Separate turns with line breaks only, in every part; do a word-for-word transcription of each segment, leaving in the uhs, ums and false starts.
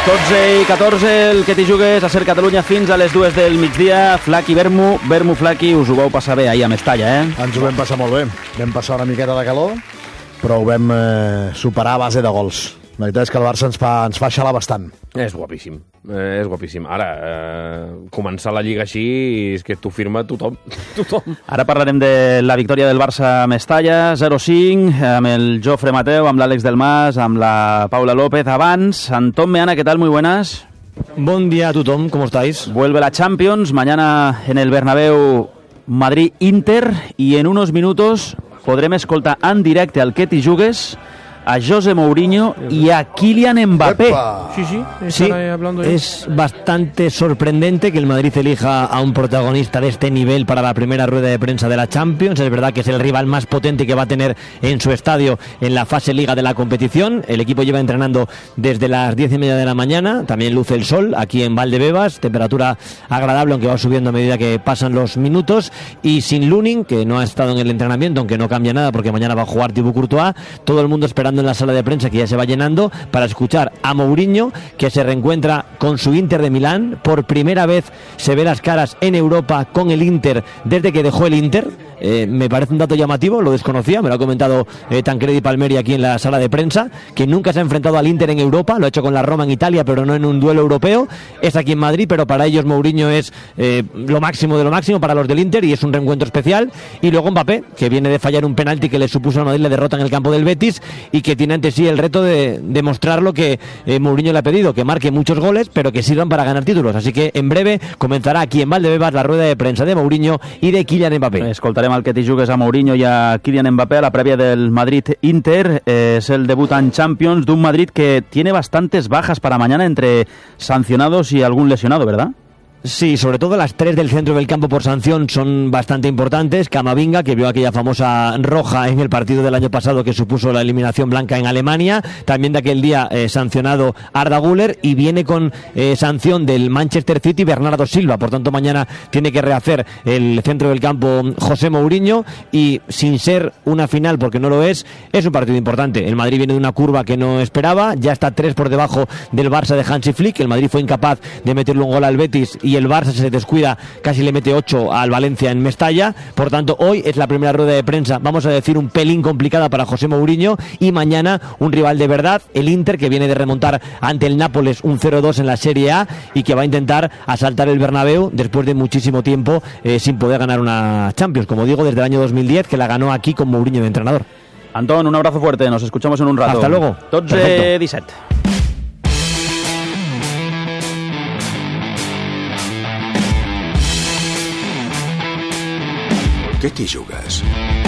dotze i catorze, el que t'hi jugues a Ser Catalunya fins a les dues del migdia. Flaqui, Vermu, Vermu, Flaqui, us ho vau passar bé ahir a Mestalla, eh?
Ens ho vam passar molt bé. Vam passar una miqueta de calor, però ho vam eh, superar a base de gols. La veritat és que el Barça ens fa, ens fa xalar bastant.
És guapíssim, eh, és guapíssim. Ara, eh, començar la Lliga així és que t'ho firma tothom. tothom.
Ara parlarem de la victòria del Barça a Mestalla, zero cinc, amb el Jofre Mateu, amb l'Àlex Del Mas, amb la Paula López. Abans, Antón Meana, ¿qué tal? Muy buenas.
Buen día a tothom, ¿cómo estáis?
Vuelve la Champions, mañana en el Bernabéu Madrid-Inter, y en unos minutos podrem escoltar en directe al que t'hi jugues a José Mourinho y a Kylian Mbappé.
Epa.
Sí, sí,
Sí, es bastante sorprendente que el Madrid elija a un protagonista de este nivel para la primera rueda de prensa de la Champions. Es verdad que es el rival más potente que va a tener en su estadio en la fase liga de la competición. El equipo lleva entrenando desde las diez y media de la mañana. También luce el sol aquí en Valdebebas. Temperatura agradable, aunque va subiendo a medida que pasan los minutos. Y sin Lunin, que no ha estado en el entrenamiento, aunque no cambia nada porque mañana va a jugar Thibaut Courtois. Todo el mundo esperando en la sala de prensa, que ya se va llenando, para escuchar a Mourinho, que se reencuentra con su Inter de Milán. Por primera vez se ve las caras en Europa con el Inter desde que dejó el Inter. Eh, me parece un dato llamativo, lo desconocía, me lo ha comentado eh, Tancredi Palmeri aquí en la sala de prensa, que nunca se ha enfrentado al Inter en Europa, lo ha hecho con la Roma en Italia, pero no en un duelo europeo. Es aquí en Madrid, pero para ellos Mourinho es eh, lo máximo de lo máximo para los del Inter, y es un reencuentro especial. Y luego Mbappé, que viene de fallar un penalti que le supuso a Madrid la derrota en el campo del Betis, y que tiene ante sí el reto de demostrar lo que eh, Mourinho le ha pedido, que marque muchos goles, pero que sirvan para ganar títulos. Así que en breve comenzará aquí en Valdebebas la rueda de prensa de Mourinho y de Kylian Mbappé.
Escoltarem el que t'hi jugues a Mourinho i a Kylian Mbappé a la prèvia del Madrid-Inter. Eh, es el debut en Champions de un Madrid que tiene bastantes bajas para mañana, entre sancionados y algún lesionado, ¿verdad?
Sí, sobre todo las tres del centro del campo por sanción son bastante importantes. Camavinga, que vio aquella famosa roja en el partido del año pasado que supuso la eliminación blanca en Alemania. También de aquel día eh, sancionado Arda Güler, y viene con eh, sanción del Manchester City Bernardo Silva. Por tanto, mañana tiene que rehacer el centro del campo José Mourinho, y sin ser una final, porque no lo es, es un partido importante. El Madrid viene de una curva que no esperaba, ya está tres por debajo del Barça de Hansi Flick. El Madrid fue incapaz de meterle un gol al Betis, y el Barça, se descuida, casi le mete ocho al Valencia en Mestalla. Por tanto, hoy es la primera rueda de prensa, vamos a decir, un pelín complicada para José Mourinho, y mañana un rival de verdad, el Inter, que viene de remontar ante el Nápoles un cero dos en la Serie A, y que va a intentar asaltar el Bernabéu después de muchísimo tiempo eh, sin poder ganar una Champions, como digo, desde el año dos mil diez, que la ganó aquí con Mourinho de entrenador.
Antón, un abrazo fuerte, nos escuchamos en un rato.
Hasta luego.
dotze disset.
Què t'hi jugues?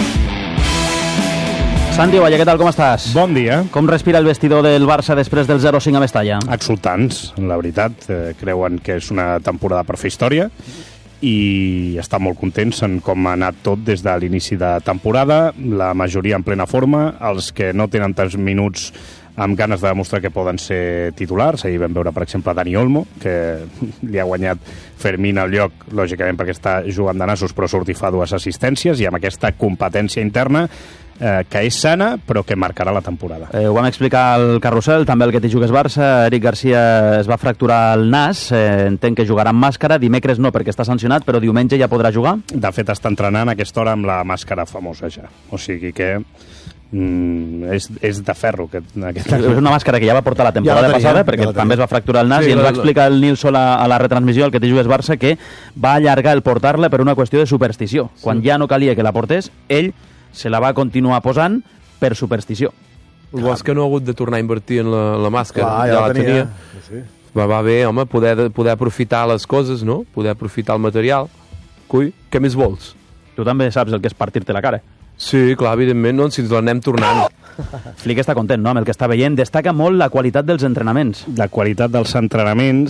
Santi Ovalle, què tal, com estàs?
Bon dia.
Com respira el vestidor del Barça després del zero cinc a Mestalla?
Exultants, la veritat. Eh, creuen que és una temporada per fer història i estan molt contents en com ha anat tot des de l'inici de temporada. La majoria en plena forma, els que no tenen tants minuts amb ganes de demostrar que poden ser titulars. Ahir vam veure, per exemple, Dani Olmo, que li ha guanyat Fermín al lloc, lògicament perquè està jugant de nassos, però surt i fa dues assistències, i amb aquesta competència interna eh, que és sana, però que marcarà la temporada.
Eh, ho vam explicar al Carrusel, també el que t'hi jugues Barça. Eric Garcia es va fracturar el nas, eh, entenc que jugarà amb màscara, dimecres no perquè està sancionat, però diumenge ja podrà jugar.
De fet, està entrenant a aquesta hora amb la màscara famosa ja, o sigui que Mm, és, és de ferro que, aquesta...
És una màscara que ja va portar la temporada ja la passada, perquè ja també es va fracturar el nas, sí, i ens va explicar el Nilsson a, a la retransmissió, el que t'hi jugues Barça, que va allargar el portar-la per una qüestió de superstició. Quan sí. ja no calia que la portés, ell se la va continuar posant per superstició.
El bo és que no ha hagut de tornar a invertir en la, la màscara.
Clar, ja, ja la tenia, tenia. Sí.
Va, va bé, home, poder, poder aprofitar les coses, no? Poder aprofitar el material. Cui, què més vols?
Tu també saps el que és partir-te la cara.
Sí, clar, evidentment, no? Si ens l'anem tornant.
Flick està content, no?, amb el que està veient. Destaca molt la qualitat dels entrenaments.
La qualitat dels entrenaments,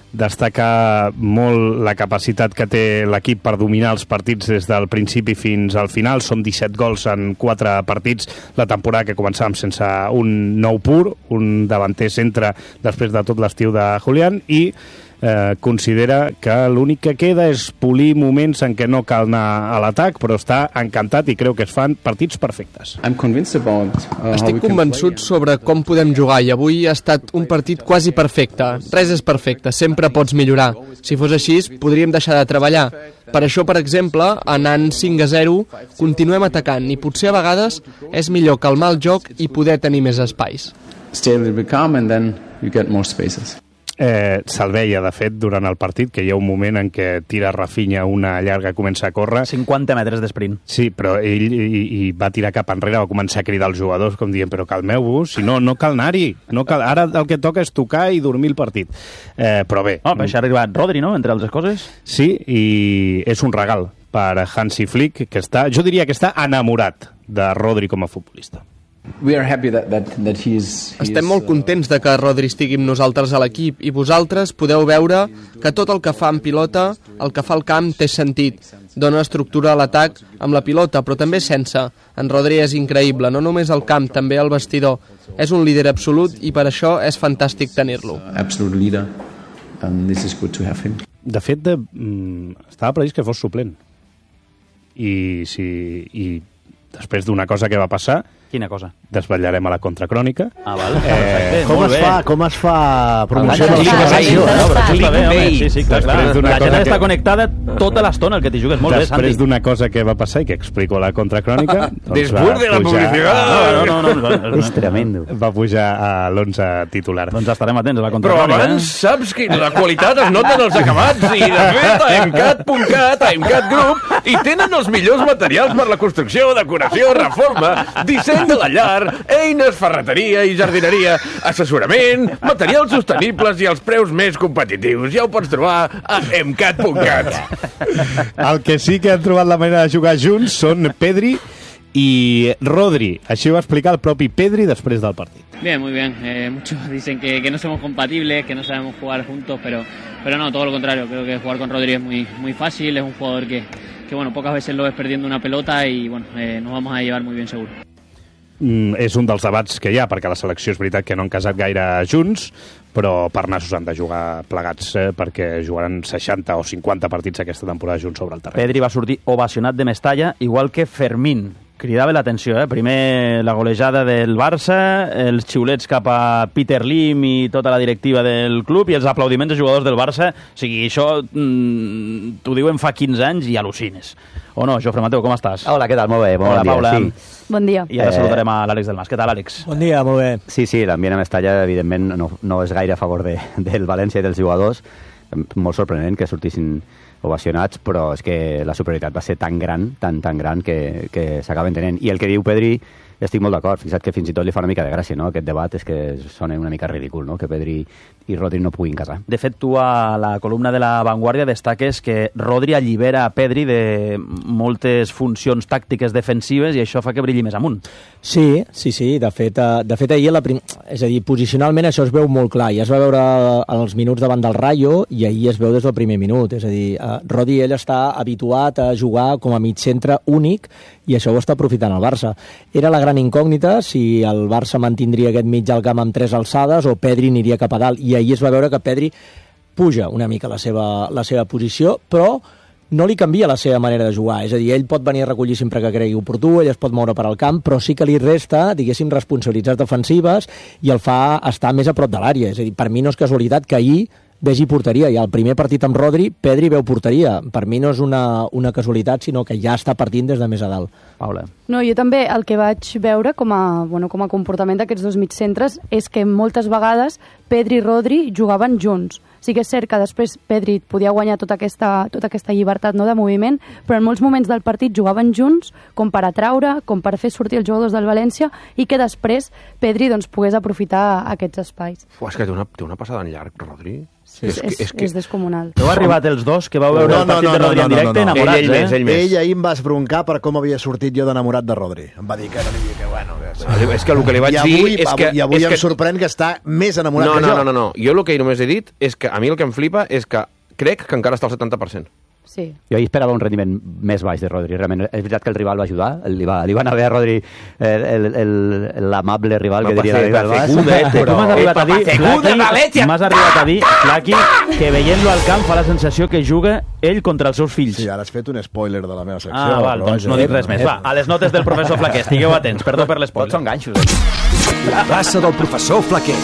destacar molt la capacitat que té l'equip per dominar els partits des del principi fins al final. Som disset gols en quatre partits, la temporada que començàvem sense un nou pur, un davanter centre després de tot l'estiu de Julián, i eh, considera que l'únic que queda és polir moments en què no cal anar a l'atac, però està encantat i creu que es fan partits perfectes.
Estic convençut sobre com podem jugar i avui ha estat un partit quasi perfecte. Res és perfecte, sempre pots millorar. Si fos així, podríem deixar de treballar. Per això, per exemple, anant cinc a zero, continuem atacant i potser a vegades és millor calmar el joc i poder tenir més espais.
Stay a little bit calm and then you get more spaces.
Eh, Se'l veia, de fet, durant el partit, que hi ha un moment en què tira Rafinha una llarga, comença a córrer.
cinquanta metres d'esprint.
Sí, però ell i, i va tirar cap enrere, va començar a cridar als jugadors, com dient, però calmeu-vos, si no, no cal anar-hi. No cal... Ara el que toca és tocar i dormir el partit. Eh, però bé...
Oh, però això ha arribat Rodri, no?, entre altres coses.
Sí, i és un regal per Hansi Flick, que està, jo diria que està enamorat de Rodri com a futbolista.
We are happy that, that, that he's, he's,
Estem molt contents de que Rodri estigui amb nosaltres a l'equip i vosaltres podeu veure que tot el que fa en pilota, el que fa al camp, té sentit. Dona estructura a l'atac amb la pilota, però també sense. En Rodri és increïble, no només al camp, també al vestidor. És un líder absolut i per això és fantàstic tenir-lo.
Absolute leader, and this is good to have him.
De fet, de, mm, estava previst que fos suplent. I, si, i després d'una cosa que va passar...
Quina cosa?
Desvetllarem a la contracrònica.
Ah, val.
Eh,
Perfecte,
com,
molt
es
bé.
fa, com es fa promoció
Ah,
del
clic,
Sancho?
clic, no, però això està bé, home. Sí, sí, clar, clar.
Després d'una
La gent
cosa
està
que-
connectada tota l'estona, el que t'hi jugues. Molt bé, Santi.
Després d'una cosa que va passar i que explico a la contracrònica... doncs
Después de la publicidad.
No, no, no. no, no, no.
És tremendo.
Va pujar a l'onze titular.
Doncs estarem atents a la
Però
contracrònica.
abans saps que la qualitat es nota en els acabats i de fet a emcat punt cat, a Emcat Group, i tenen els millors materials per la construcció, decoració, reforma, disseny de la llar, eines, ferreteria i jardineria, assessorament, materials sostenibles i els preus més competitius. Ja ho pots trobar a emcat punt cat.
El que sí que han trobat la manera de jugar junts són Pedri i Rodri. Així ho va explicar el propi Pedri després del partit.
Bien, muy bien. Eh, muchos dicen que, que no somos compatibles, que no sabemos jugar juntos, pero, pero no, todo lo contrario. Creo que jugar con Rodri es muy, muy fácil, es un jugador que, que bueno, pocas veces lo ves perdiendo una pelota y bueno, eh, nos vamos a llevar muy bien seguro.
Mm, és un dels debats que hi ha, perquè la selecció és veritat que no han casat gaire junts, però per nassos han de jugar plegats, eh, perquè jugaran seixanta o cinquanta partits aquesta temporada junts sobre el terreny.
Pedri va sortir ovacionat de Mestalla, igual que Fermín. Cridava l'atenció, eh? Primer la golejada del Barça, els xiulets cap a Peter Lim i tota la directiva del club i els aplaudiments dels jugadors del Barça. O sigui, això mm, t'ho diuen fa quinze anys i al·lucines. O no, Jofre Mateu, com estàs?
Hola, què tal? Molt bé, molt
Hola,
bon dia.
Paula.
Sí.
Bon dia.
I ara
Eh,
saludarem a l'Àlex del Mas. Què tal, Àlex?
Bon dia, molt bé.
Sí, sí, l'ambient a Mestalla, evidentment, no, no és gaire a favor de, del València i dels jugadors. Molt sorprenent que sortissin ovacionats, però és que la superioritat va ser tan gran, tan, tan gran, que, que s'acaben tenint. I el que diu Pedri, estic molt d'acord. Fixa't que fins i tot li fa una mica de gràcia, no? Aquest debat és que sona una mica ridícul, no? Que Pedri i Rodri no puguin casar.
De fet, tu a la columna de La Vanguardia destaques que Rodri allibera a Pedri de moltes funcions tàctiques defensives i això fa que brilli més amunt.
Sí, sí, sí. De fet, eh, de fet ahir, la prim... és a dir, posicionalment això es veu molt clar. Ja es va veure als minuts davant del Rayo i ahir es veu des del primer minut. És a dir, eh, Rodri, ell està habituat a jugar com a mig centre únic i això ho està aprofitant el Barça. Era la gran incògnita si el Barça mantindria aquest mig al camp amb tres alçades o Pedri aniria cap a dalt. I ahir es va veure que Pedri puja una mica la seva, la seva posició, però no li canvia la seva manera de jugar. És a dir, ell pot venir a recollir sempre que cregui oportú, ell es pot moure per al camp, però sí que li resta, diguéssim, responsabilitats defensives i el fa estar més a prop de l'àrea. És a dir, per mi no és casualitat que ahir vegi porteria. I al primer partit amb Rodri, Pedri veu porteria. Per mi no és una, una casualitat, sinó que ja està partint des de més a dalt.
Paula.
No, jo també el que vaig veure com a, bueno, com a comportament d'aquests dos mitjcentres és que moltes vegades Pedri i Rodri jugaven junts. Sí que és cert que després Pedri podia guanyar tota aquesta, tota aquesta llibertat, no, de moviment, però en molts moments del partit jugaven junts com per atraure, com per fer sortir els jugadors del València i que després Pedri doncs, pogués aprofitar aquests espais.
Uf, és que té una, té una passada en llarg, Rodri.
Sí, és, és, és, que... és descomunal.
Heu arribat els dos, que vau veure no, el partit no, no, de Rodri no, no, en directe, no, no. enamorats, ell, ell, eh? Ell, més.
ell ahir em va esbroncar per com havia sortit jo d'enamorat de Rodri. Em va dir que no li que bueno... Que...
És que el que li vaig
I avui,
dir és que...
I avui
és
em
que...
sorprèn que està més enamorat
no,
que
no,
jo.
No, no, no. Jo el que només he dit és que a mi el que em flipa és que crec que encara està al setanta per cent.
Sí.
Jo ahir esperava un rendiment més baix de Rodri. Realment, és veritat que el rival va ajudar, li va, li va anar bé a Rodri l'amable rival
va
que diria
la
David Albás.
Però m'has arribat a dir, Flaqui, m'has arribat a dir, Flaqui, que veient-lo al camp fa la sensació que juga ell contra els seus fills.
Sí, ara has fet un spoiler de la meva secció.
Ah, val, doncs no dic res més. Va, a les notes del professor Flaquer, estigueu atents, perdó per l'espoiler.
Tots són ganxos.
La plaça del professor Flaquer.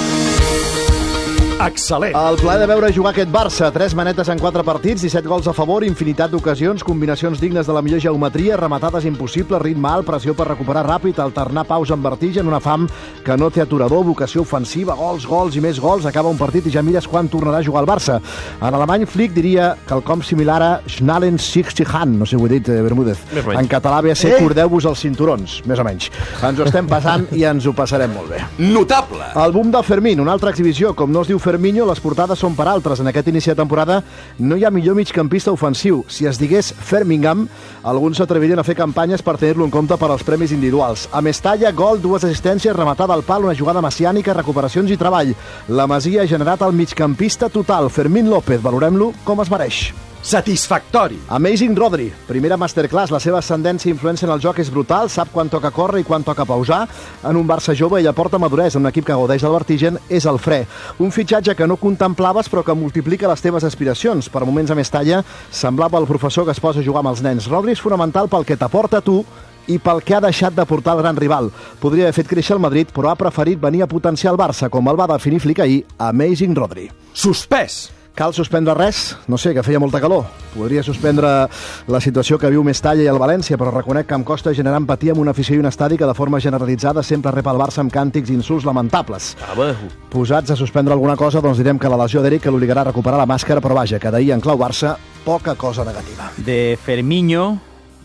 Excel·lent.
El plaer de veure jugar aquest Barça. Tres manetes en quatre partits, disset gols a favor, infinitat d'ocasions, combinacions dignes de la millor geometria, rematades impossibles, ritme alt, pressió per recuperar ràpid, alternar pausa amb vertigen, una fam que no té aturador, vocació ofensiva, gols, gols i més gols. Acaba un partit i ja mires quan tornarà a jugar el Barça. En alemany, Flick diria quelcom similar a Schnallen Sixtihan, no sé, ho he dit, Bermúdez. En català ve a ser eh? Cordeu-vos els cinturons, més o menys. Ens ho estem passant i ens ho passarem molt bé.
Notable.
El boom del Fermín, una altra exhibició, com no es diu Ferminho, les portades són per altres. En aquest inici de temporada no hi ha millor migcampista ofensiu. Si es digués Fermingham, alguns s'atrevirien a fer campanyes per tenir-lo en compte per als premis individuals. A Mestalla, gol, dues assistències, rematada al pal, una jugada messiànica, recuperacions i treball. La Masia ha generat el migcampista total. Fermín López, valorem-lo com es mereix.
Satisfactori.
Amazing Rodri. Primera masterclass. La seva ascendència i influència en el joc és brutal. Sap quan toca córrer i quan toca pausar. En un Barça jove ell aporta maduresa. Un equip que gaudeix del vertigen és el fre. Un fitxatge que no contemplaves però que multiplica les teves aspiracions. Per moments a Mestalla semblava el professor que es posa a jugar amb els nens. Rodri és fonamental pel que t'aporta a tu i pel que ha deixat de portar el gran rival. Podria haver fet créixer el Madrid, però ha preferit venir a potenciar el Barça, com el va definir Flick ahir. Amazing Rodri.
Suspès.
Cal suspendre res? No sé, que feia molta calor. Podria suspendre la situació que viu Mestalla i el València, però reconec que em costa generar empatia amb una afició i un estadi que de forma generalitzada sempre rep el Barça amb càntics i insults lamentables. Posats a suspendre alguna cosa, doncs direm que la lesió d'Eric que l'obligarà a recuperar la màscara, però vaja, que d'ahir en clau Barça, poca cosa negativa.
De Ferminho,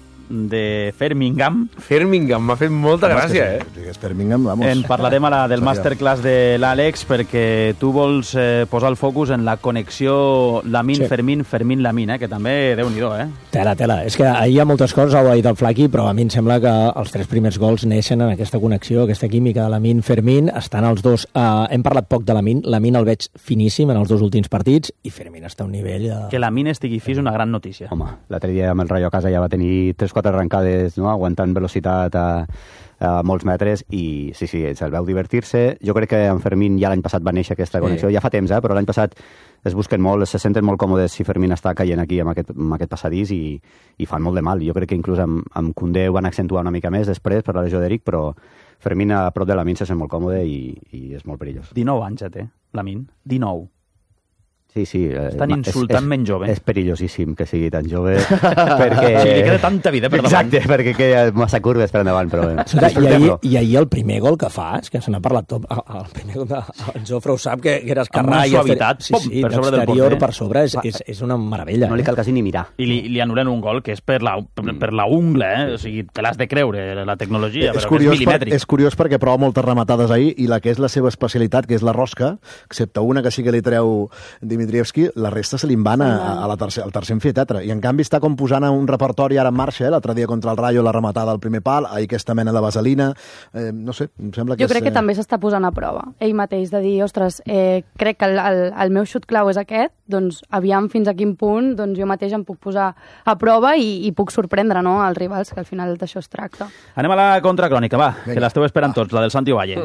de Fermingham.
Fermingham, m'ha fet molta
Home,
gràcia,
que,
eh?
Digues Fermingham, vamos.
En parlarem ara del masterclass de l'Àlex, perquè tu vols eh, posar el focus en la connexió Lamine, sí. Fermín, Fermín, Lamine, eh? Que també, Déu-n'hi-do, eh?
Tela, tela. És que ahir hi ha moltes coses, ho ha dit el Flaqui, però a mi em sembla que els tres primers gols neixen en aquesta connexió, aquesta química de Lamine, Fermín. Estan els dos... Uh, hem parlat poc de Lamine. Lamine el veig finíssim en els dos últims partits i Fermín està a un nivell... De...
Que Lamine estigui fi és una gran notícia.
Home, l'altre dia amb el Rayo a casa ja va tenir tres quatre arrencades, no? Aguantant velocitat a, a molts metres i sí, sí, se'l veu divertir-se. Jo crec que en Fermín ja l'any passat va néixer aquesta connexió, sí. Ja fa temps, eh? Però l'any passat es busquen molt, se senten molt còmodes si Fermín està caient aquí amb aquest, amb aquest passadís i, i fan molt de mal. Jo crec que inclús amb, amb Koundé ho van accentuar una mica més després per la lesió d'Eric, però Fermín a prop de Lamine se sent molt còmode i, i és molt perillós.
dinou anys ja té, Lamine, dinou.
Sí, sí.
Estan insultant menys jove.
És perillosíssim que sigui tan jove, perquè...
Sí, li queda tanta vida per davant.
Exacte, perquè queda massa curves per endavant, però...
I ahir, I ahir el primer gol que fa, és que se n'ha parlat tot, el primer gol de... En Jofre ho sap, que era escarrar i...
Amb una suavitat,
sí, sí, per sobre del porter. Per sobre, és, és, és una meravella.
No li cal quasi ni mirar.
I li, li anulen un gol que és per la, per, per la ungla, eh? O sigui, te l'has de creure, la tecnologia,
és
però
curiós
és milimètric.
Per, és curiós perquè prova moltes rematades ahir i la que és la seva especialitat, que és la rosca, excepte una que sí que li treu Dimitrievski, la resta se li van a, a la tercer, al tercer amfiteatre. I en canvi està com posant un repertori ara en marxa, eh? L'altre dia contra el Rayo la rematada al primer pal, ahir aquesta mena de vaselina, eh, no sé, em sembla que
jo crec
és,
que també s'està posant a prova ell mateix, de dir, ostres, eh, crec que el, el, el meu xut clau és aquest, doncs aviam fins a quin punt doncs jo mateix em puc posar a prova i, i puc sorprendre, no?, als rivals, que al final d'això es tracta.
Anem a la contracrònica, va, Venga. Que l'esteu esperant tots, la del Santi Valle.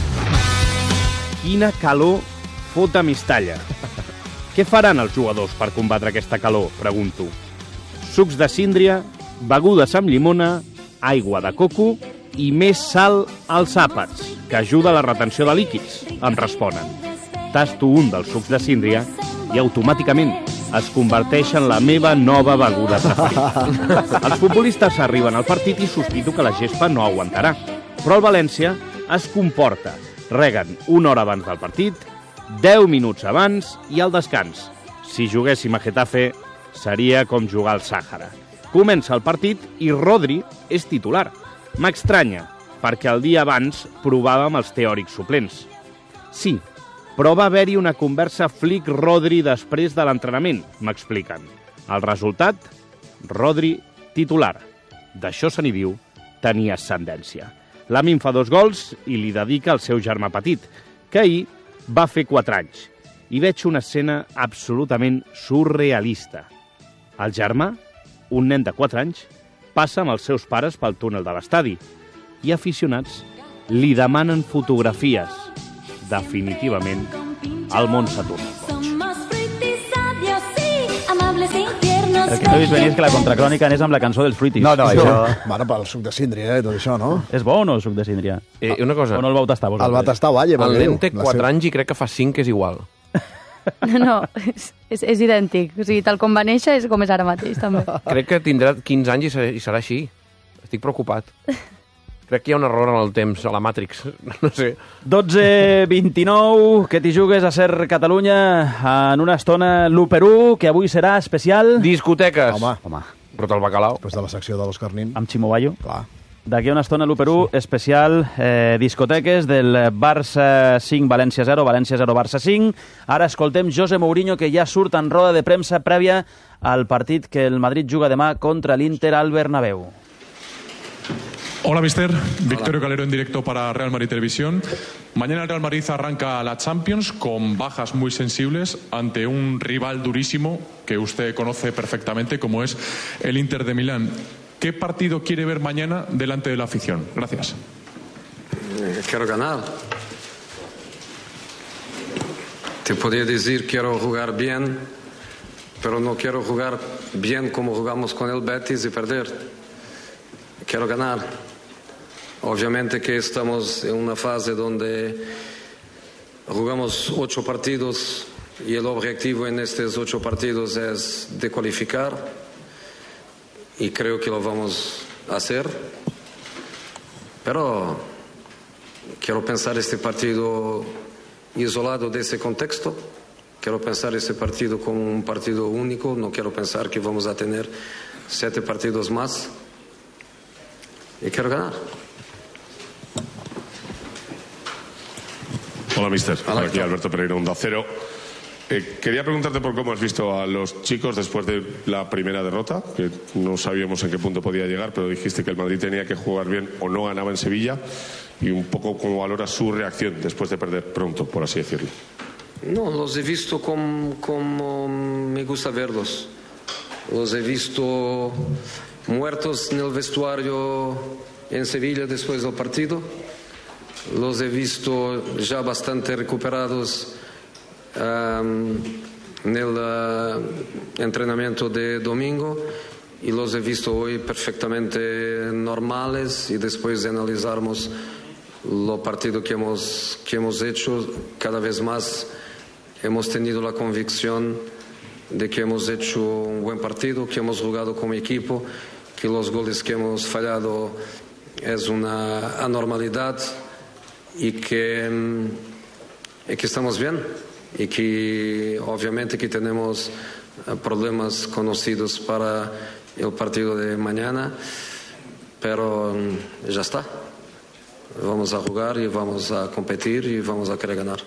Mm. Quina calor fot a Mestalla. Què faran els jugadors per combatre aquesta calor? Pregunto. Sucs de síndria, begudes amb llimona, aigua de coco i més sal als àpats, que ajuda a la retenció de líquids, em responen. Tasto un dels sucs de síndria i automàticament es converteix en la meva nova beguda preferida. Els futbolistes arriben al partit i sospito que la gespa no aguantarà. Però el València es comporta. Reguen una hora abans del partit, deu minuts abans i al descans. Si juguéssim a Getafe, seria com jugar al Sàhara. Comença el partit i Rodri és titular. M'estranya, perquè el dia abans provàvem els teòrics suplents. Sí, però va haver-hi una conversa Flick-Rodri després de l'entrenament, m'expliquen. El resultat? Rodri titular. D'això se n'hi diu tenir ascendència. Lamin fa dos gols i li dedica al seu germà petit, que ahir va fer quatre anys. I veig una escena absolutament surrealista. El germà, un nen de quatre anys, passa amb els seus pares pel túnel de l'estadi i aficionats li demanen fotografies. Definitivament, el món s'ha tornat boig.
El que no he vist venir és que la contracrònica anés amb la cançó dels Fruities.
No, no, això... Bueno, pel suc de síndria, eh, tot això, no?
És bo o no, el suc de síndria?
Eh, una cosa...
O no el vau tastar, vosaltres?
El va tastar, vaja.
El nen té quatre anys i crec que fa cinc és igual.
No, no, és, és, és idèntic. O sigui, tal com va néixer és com és ara mateix, també.
Crec que tindrà quinze anys i serà, i serà així. Estic preocupat. Crec que hi ha un error en el temps, a la Matrix. No sé.
dotze vint-i-nou, que t'hi jugues a Ser Catalunya en una estona l'u per u, que avui serà especial...
Discoteques.
Home.
Home.
Rota el bacalao.
Després de la secció de l'Òscar Nin.
Amb Ximo Bayo.
Clar.
D'aquí a una estona l'u per u, sí. Especial eh, discoteques del Barça cinc, València zero, València zero, Barça cinc. Ara escoltem José Mourinho, que ja surt en roda de premsa prèvia al partit que el Madrid juga demà contra l'Inter al Bernabéu.
Hola, mister. Victorio Calero en directo para Real Madrid Televisión. Mañana el Real Madrid arranca la Champions con bajas muy sensibles ante un rival durísimo que usted conoce perfectamente, como es el Inter de Milán. ¿Qué partido quiere ver mañana delante de la afición? Gracias.
Eh, quiero ganar. Te podría decir quiero jugar bien, pero no quiero jugar bien como jugamos con el Betis y perder. Quiero ganar. Obviamente que estamos en una fase donde jugamos ocho partidos y el objetivo en estos ocho partidos es de cualificar y creo que lo vamos a hacer. Pero quiero pensar este partido isolado de ese contexto. Quiero pensar este partido como un partido único. No quiero pensar que vamos a tener siete partidos más. Y quiero ganar.
Hola, mister. Hola, aquí Alberto Pereiro, Onda Cero. Eh, quería preguntarte por cómo has visto a los chicos después de la primera derrota, que no sabíamos en qué punto podía llegar, pero dijiste que el Madrid tenía que jugar bien o no ganaba en Sevilla, y un poco cómo valoras su reacción después de perder pronto, por así decirlo.
No, los he visto como, como me gusta verlos. Los he visto muertos en el vestuario en Sevilla después del partido. Los he visto ya bastante recuperados um, en el uh, entrenamiento de domingo y los he visto hoy perfectamente normales, y después de analizarmos lo partido que hemos, que hemos hecho, cada vez más hemos tenido la convicción de que hemos hecho un buen partido, que hemos jugado como equipo, que los goles que hemos fallado es una anormalidad y que, y que estamos bien, y que obviamente que tenemos problemas conocidos para el partido de mañana, pero ya está. Vamos a jugar y vamos a competir y vamos a querer ganar.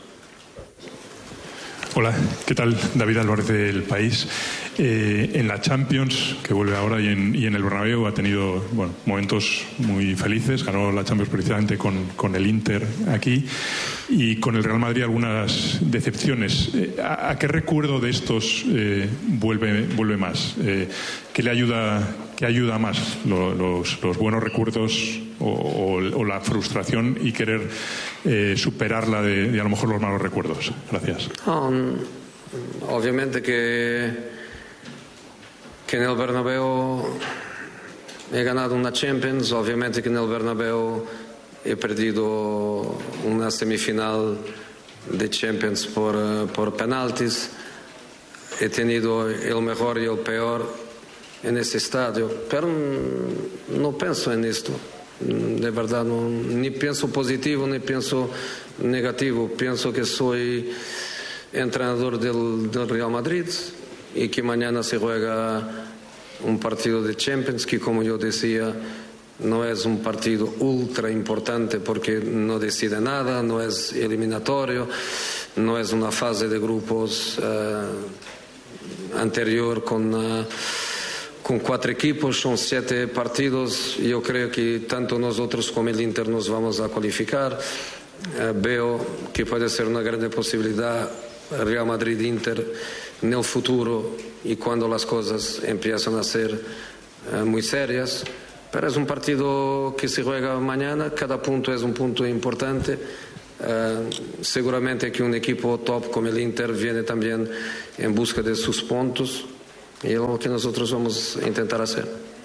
Hola, ¿qué tal? David Álvarez del País. Eh, en la Champions, que vuelve ahora, y en, y en el Bernabéu ha tenido bueno, momentos muy felices. Ganó la Champions precisamente con, con el Inter aquí, y con el Real Madrid algunas decepciones. Eh, ¿a, ¿A qué recuerdo de estos eh, vuelve, vuelve más? Eh, ¿Qué le ayuda, qué ayuda más? ¿Lo, los, ¿Los buenos recuerdos o, o, o la frustración y querer eh, superarla de, de a lo mejor los malos recuerdos? Gracias.
Um, obviamente que que en el Bernabéu he ganado una Champions, obviamente que en el Bernabéu he perdido una semifinal de Champions por, por penaltis, he tenido el mejor y el peor en ese estadio, pero no pienso en esto, de verdad, no, ni pienso positivo ni pienso negativo, pienso que soy entrenador del, del Real Madrid y que mañana se juega un partido de Champions que, como yo decía, no es un partido ultra importante porque no decide nada, no es eliminatorio, no es una fase de grupos eh, anterior con, uh, con cuatro equipos, son siete partidos. Yo creo que tanto nosotros como el Inter nos vamos a cualificar. Eh, veo que puede ser una gran posibilidad Real Madrid-Inter en el futuro y cuando las cosas empiezan a ser eh, muy serias. Pero es un partido que se juega mañana, cada punto es un punto importante. Uh, seguramente que un equipo top como el Inter viene también en busca de sus puntos y es lo que nosotros vamos a intentar hacer.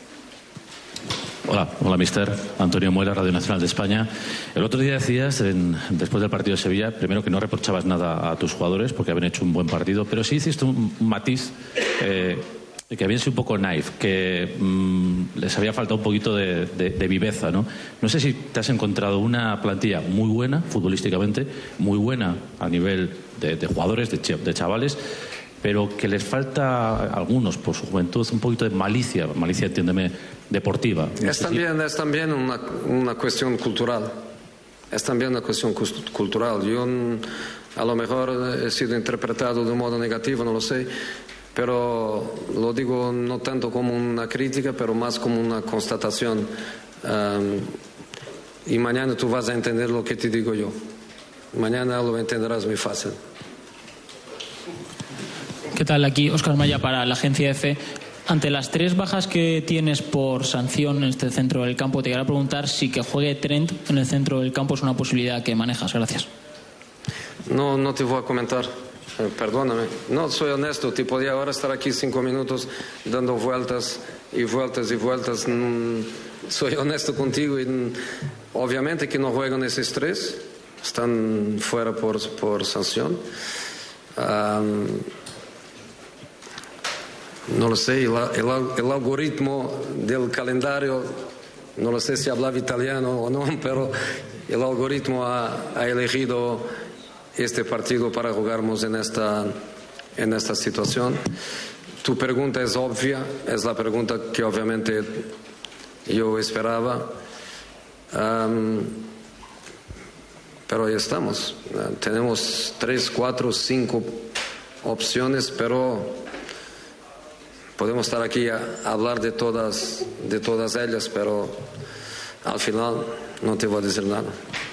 Hola, hola mister. Antonio Muela, Radio Nacional de España. El otro día decías, en, después del partido de Sevilla, primero que no reprochabas nada a tus jugadores porque habían hecho un buen partido, pero sí hiciste un, un matiz eh, que habían sido un poco naif, que mmm, les había faltado un poquito de, de, de viveza, ¿no? No sé si te has encontrado una plantilla muy buena, futbolísticamente, muy buena a nivel de, de jugadores, de, ch de chavales, pero que les falta a algunos, por su juventud, un poquito de malicia, malicia, entiéndeme, deportiva. No
es, también, si... es también una, una cuestión cultural. Es también una cuestión cultural. Yo a lo mejor he sido interpretado de un modo negativo, no lo sé, pero lo digo no tanto como una crítica, pero más como una constatación. Um, y mañana tú vas a entender lo que te digo yo. Mañana lo entenderás muy fácil.
¿Qué tal? Aquí Óscar Maya para la agencia EFE. Ante las tres bajas que tienes por sanción en este centro del campo, te quería preguntar si que juegue Trent en el centro del campo es una posibilidad que manejas. Gracias.
No, no te voy a comentar. Eh, perdóname. No, soy honesto. Te podía ahora estar aquí cinco minutos dando vueltas y vueltas y vueltas. Mm, soy honesto contigo y mm, obviamente que no juegan esos tres. Están fuera por, por sanción. Um, no lo sé, el, el, el algoritmo del calendario, no lo sé si hablaba italiano o no, pero el algoritmo ha, ha elegido este partido para jugarnos en esta, en esta situación. Tu pregunta es obvia, es la pregunta que obviamente yo esperaba. Um, pero ahí estamos. Uh, tenemos tres, cuatro, cinco opciones, pero podemos estar aquí a, a hablar de todas, de todas ellas, pero al final no te voy a decir nada.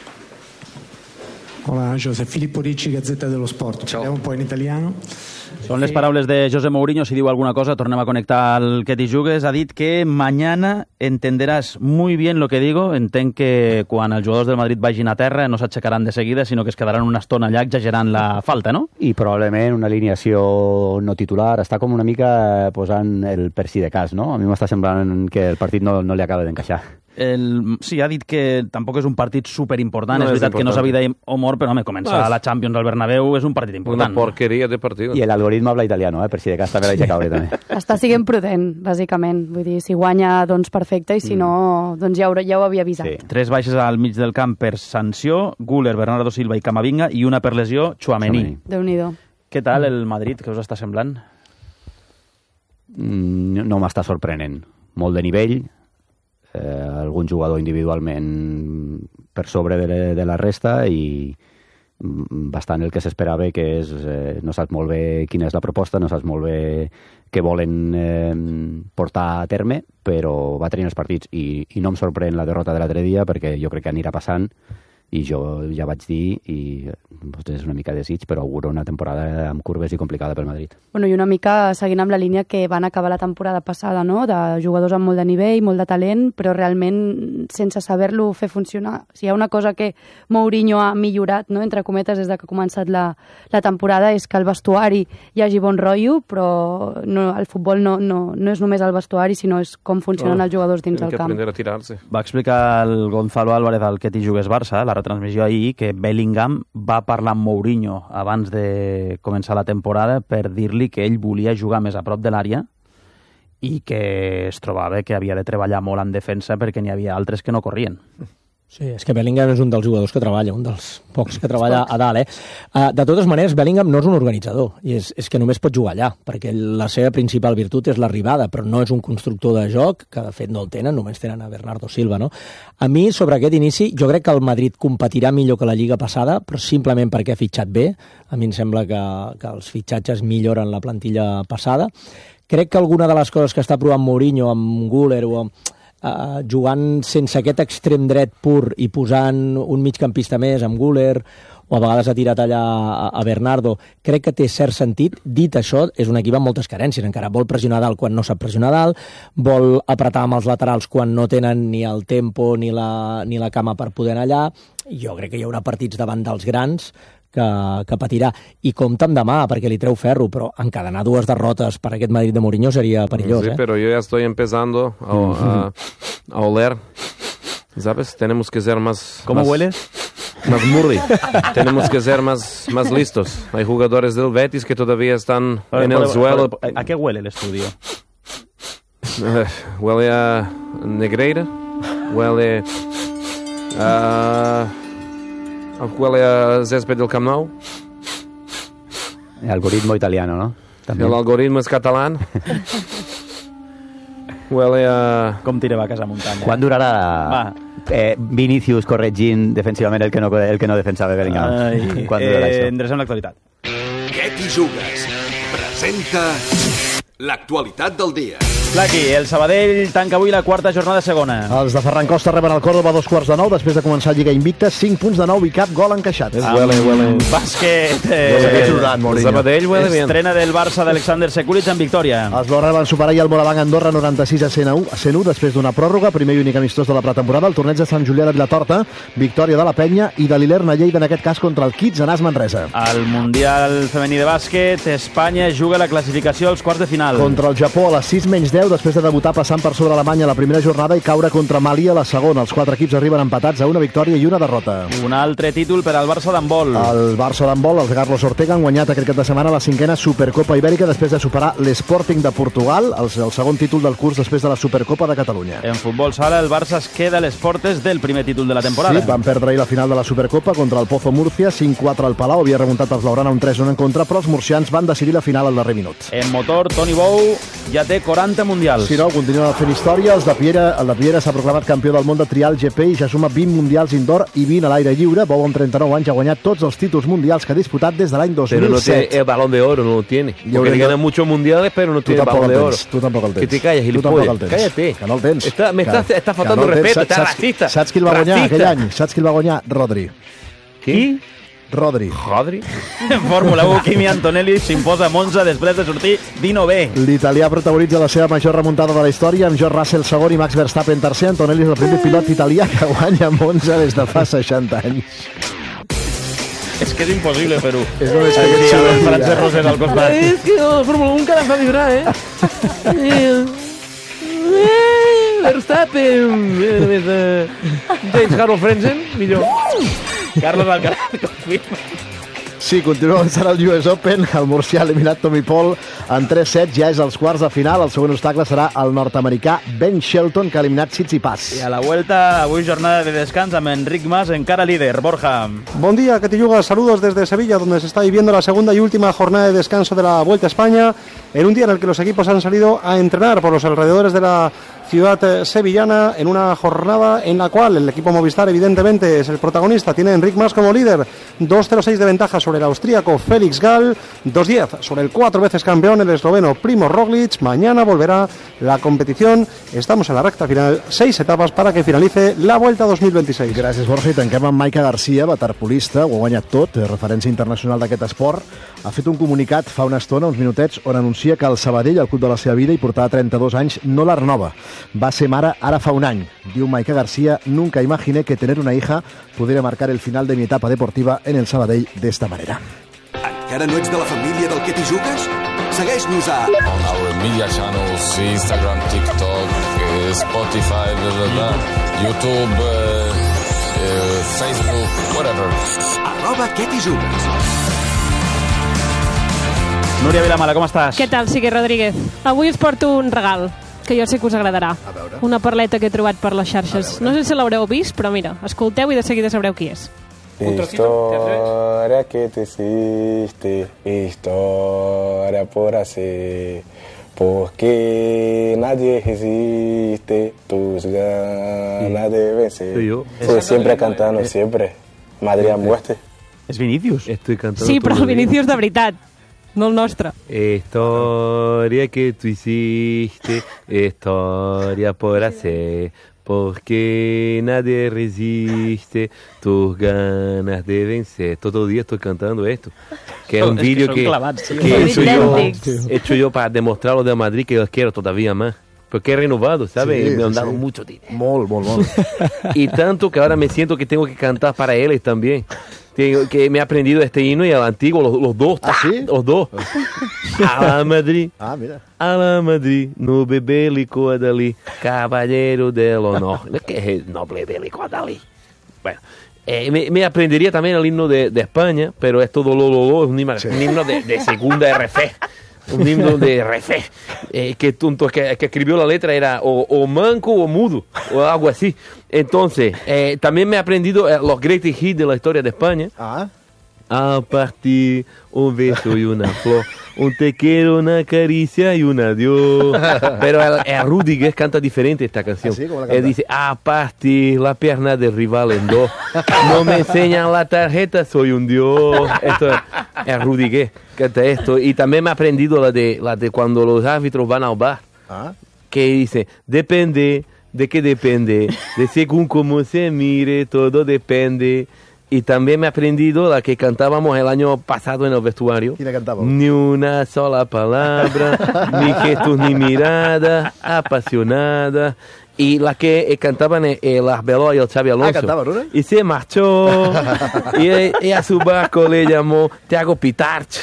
Hola, José Filippo Ricci, Gazzetta dello Sport. Parliamo un po' in italiano.
Són les paraules de José Mourinho. Si diu alguna cosa, tornem a connectar al que t'hi jugues. Ha dit que mañana entenderás muy bien lo que digo. Entenc que quan els jugadors del Madrid vagin a terra no s'aixecaran de seguida, sinó que es quedaran una estona allà exagerant la falta, no?
I probablement una alineació no titular. Està com una mica posant el per si de cas, no? A mi m'està semblant que el partit no, no li acaba d'encaixar.
El, sí, ha dit que tampoc és un partit superimportant. No és veritat és que no és vida o mort, però home, començar no, la Champions al Bernabéu és un partit important.
Una porqueria de partit.
I l'algoritme habla italiano, eh? Per si de cas també l'haig de caure, també.
Està siguent prudent, bàsicament. Vull dir, si guanya, doncs perfecte, i si mm. no, doncs ja ho, ja ho havia avisat. Sí.
Tres baixes al mig del camp per sanció, Güler, Bernardo Silva i Camavinga, i una per lesió, Tchouaméni.
Déu-n'hi-do.
Què tal el Madrid? Què us està semblant?
Mm, no m'està sorprenent. Molt de nivell, Eh, algun jugador individualment per sobre de, de la resta i bastant el que s'esperava, que és eh, no saps molt bé quina és la proposta, no saps molt bé què volen eh, portar a terme, però va tenir els partits i, i no em sorprèn la derrota de l'altre dia perquè jo crec que anirà passant i jo ja vaig dir, i doncs és una mica desig, però auguro una temporada amb curves i complicada pel Madrid.
Bueno, i una mica seguint amb la línia que van acabar la temporada passada, no? De jugadors amb molt de nivell, molt de talent, però realment sense saber-lo fer funcionar. Si hi ha una cosa que Mourinho ha millorat, no? Entre cometes, des que ha començat la, la temporada, és que al vestuari hi hagi bon rotllo, però no, el futbol no, no, no és només el vestuari, sinó és com funcionen oh, els jugadors dins del camp.
A tirar-se.
Va explicar el Gonzalo Álvarez al que t'hi jugues Barça, la retransmissió ahir, que Bellingham va parlar amb Mourinho abans de començar la temporada per dir-li que ell volia jugar més a prop de l'àrea i que es trobava que havia de treballar molt en defensa perquè n'hi havia altres que no corrien.
Sí, és que Bellingham és un dels jugadors que treballa, un dels pocs que treballa a dalt, eh? Uh, de totes maneres, Bellingham no és un organitzador, i és, és que només pot jugar allà, perquè la seva principal virtut és l'arribada, però no és un constructor de joc, que de fet no el tenen, només tenen a Bernardo Silva, no? A mi, sobre aquest inici, jo crec que el Madrid competirà millor que la Lliga passada, però simplement perquè ha fitxat bé. A mi em sembla que, que els fitxatges milloren la plantilla passada. Crec que alguna de les coses que està provant Mourinho amb Güler o amb Uh, jugant sense aquest extrem dret pur i posant un migcampista més amb Güler, o a vegades ha tirat allà a, a Bernardo, crec que té cert sentit. Dit això, és un equip amb moltes carències encara. Vol pressionar dalt quan no sap pressionar dalt, vol apretar amb els laterals quan no tenen ni el tempo ni la, ni la cama per poder anar allà. Jo crec que hi haurà partits davant dels grans que, que patirà. I compta amb demà, perquè li treu ferro, però encadenar dues derrotes per aquest Madrid de Mourinho seria perillós,
sí,
¿eh?
Pero yo ya estoy empezando a, a, a oler, ¿sabes? Tenemos que ser más...
¿Cómo
más,
hueles?
Más murri. Tenemos que ser más, más listos. Hay jugadores del Betis que todavía están
Vale,
en
vale,
el suelo.
vale. ¿A qué huele el estudio?
Uh, huele a Negreira, huele a... huele a césped del Camp Nou.
El algoritmo italiano, ¿no?
També. El algoritmo es catalán. Huele a...
Com tireu a casa muntanya?
Quan durarà eh, Vinicius corregint defensivament el que no, el que no defensava Bellingham?
Ai,
Quan durarà
eh,
això?
endrecem l'actualitat.
Què t'hi jugues? Presenta l'actualitat del dia.
Flaqui, el Sabadell tanca avui la quarta jornada segona.
Els de Ferran Costa reben el Córdoba a dos quarts de nou després de començar Lliga Invicta, cinc punts de nou i cap gol encaixat.
Huele, huele.
Bàsquet.
Eh,
el Sabadell huele bien.
Estrena del Barça d'Alexander Sekulic en victòria.
Els blaugrana van superar ja el Moravang Andorra noranta-sis a cent u després d'una pròrroga, primer i únic amistós de la pretemporada, el torneig de Sant Julià de Vilatorta, victòria de la Penya i de l'Ilerna Lleida, en aquest cas contra el Kids Anàs Manresa.
Al Mundial femení de bàsquet, Espanya juga la classificació als quarts de final.
Contra el Japó a les sis menys deu, després de debutar passant per sobre Alemanya a la primera jornada i caure contra Mali a la segona. Els quatre equips arriben empatats a una victòria i una derrota.
Un altre títol per al Barça d'handbol.
El Barça d'handbol, els de Carlos Ortega, han guanyat aquest cap de setmana la cinquena Supercopa Ibèrica després de superar l'Sporting de Portugal, el, el segon títol del curs després de la Supercopa de Catalunya.
En futbol sala, el Barça es queda a les portes del primer títol de la temporada.
Sí, van perdre ahir la final de la Supercopa contra el Pozo Múrcia, cinc quatre al Palau, havia remuntat els blaugrana un tres un en contra, però els murcians van decidir la final al darrer minut.
En motor, Toni Bou ja té quaranta mundials.
Si no, continua fent història. Els de Piera, el de Piera s'ha proclamat campió del món de trial G P i ja suma vint mundials indoor i vint a l'aire lliure. Bou, amb trenta-nou anys, ha guanyat tots els títols mundials que ha disputat des de l'any dos mil set.
Pero no tiene el balón de oro, no lo tiene. Porque le ganan muchos mundiales, pero no tiene el balón de oro.
Tu tampoc el tens.
Que te calles, gilipollas. Cállate.
Que no el tens.
Está, me está, está faltando respeto, está racista.
Saps qui el va guanyar aquell any? Saps qui el va guanyar? Rodri.
Qui?
Rodri.
Rodri?
En Fórmula u, Kimi Antonelli s'imposa a Monza després de sortir dinovè.
L'italià protagonitza la seva major remuntada de la història amb George Russell segon i Max Verstappen tercer. Antonelli és el primer pilot italià que guanya Monza des de fa seixanta anys.
És que és impossible fer-ho.
És només
que sí, el Francesc Roser al costat.
És que la Fórmula u encara em fa vibrar, eh? Verstappen, James Harold Frenzen, millor.
Carlos Alcaraz confirma.
Sí, continua avançant el U S Open. El murcià ha eliminat Tommy Paul en tres set, ja és als quarts de final. El següent obstacle serà el nord-americà Ben Shelton, que ha eliminat Tsitsipas.
I a la vuelta, avui jornada de descans amb Enric Mas, encara líder. Borja.
Buen día, Catilluga. Saludos desde Sevilla, donde se está viviendo la segunda y última jornada de descanso de la Vuelta a España, en un día en el que los equipos han salido a entrenar por los alrededores de la ciudad sevillana, en una jornada en la cual el equipo Movistar evidentemente es el protagonista. Tiene Enric Mas como líder, dos cero seis de ventaja sobre el austríaco Félix Gall, dos diez sobre el cuatro veces campeón, el esloveno Primo Roglic. Mañana volverá la competición, estamos en la recta final, seis etapas para que finalice la Vuelta dos mil veintiséis.
Gràcies, Borja. I tanquem amb Maica Garcia, waterpolista, ho ha guanyat tot, referència internacional d'aquest esport. Ha fet un comunicat fa una estona, uns minutets, on anuncia que el Sabadell, el club de la seva vida, i portava trenta-dos anys, no la renova. Va ser mare ara fa un any. Diu Maica García: nunca imaginé que tener una hija pudiera marcar el final de mi etapa deportiva en el Sabadell d'esta manera.
Encara no ets de la família del Que t'hi jugues? Segueix-nos a...
On our media channels, Instagram, TikTok, uh, Spotify, blah, blah, blah, YouTube, uh, uh, Facebook, whatever.
Arroba Que t'hi jugues.
Núria Vilamala, com estàs?
Què tal, Sique Rodríguez? Avui us porto un regal.
que jo sé que us agradarà. Una perleta que he trobat per les xarxes. No sé si l'haureu vist, però mira, escolteu i de seguida sabreu qui és.
Historia que te hiciste, historia por hacer, porque nadie resiste tus ganas de vencer. Estoy siempre cantando, siempre. Madrid a muerte.
És Vinícius.
Estoy cantando.
Sí, però el Vinícius de veritat, no el nostre.
Historia que tú hiciste, historia por hacer, porque nadie resiste tus ganas de vencer. Todo el día estoy cantando esto. Que es un vídeo que, que, que he, hecho yo, he hecho yo para demostrar a los de Madrid que los quiero todavía más. Porque he renovado, ¿sabes? Sí, me han dado sí. mucho dinero.
Molt, molt, molt.
Y tanto que ahora me siento que tengo que cantar para ellos también. Tengo, que me he aprendido este himno y el antiguo, los, los dos.
¿Ah, sí?
Los dos. A la Madrid.
Ah, mira.
A la Madrid, noble bélico Adalí, caballero del honor. ¿Qué es el noble bélico Adalí? Bueno. Eh, me, me aprendería también el himno de, de España, pero es todo lo, lo, lo, es un himno, sí. un himno de, de segunda R F. Un himno de R F. Eh, que, tonto, que, que escribió la letra era o, o manco o mudo, o algo así. Entonces, eh, también me he aprendido eh, los greatest hits de la historia de España.
Ah.
A partir un beso y una flor, un te quiero, una caricia y un adiós. Pero el, el Rudiger canta diferente esta canción.
¿Ah, sí? ¿Cómo la canta?
Él dice, a partir la pierna del rival en dos. No me enseñan la tarjeta, soy un dios. Esto es el Rudiger, canta esto. Y también me he aprendido la de, la de cuando los árbitros van al bar.
Ah.
Que dice, depende, ¿de qué depende? De según cómo se mire, todo depende. Y también me he aprendido la que cantábamos el año pasado en el vestuario.
¿Quién la cantaba?
Ni una sola palabra, ni gestos ni miradas, apasionada. Y la que eh, cantaban eh, el Arbeloa y el Xavi Alonso.
Ah, cantaban, ¿no?
Y se marchó. y, y a su barco le llamó Thiago Pitarch.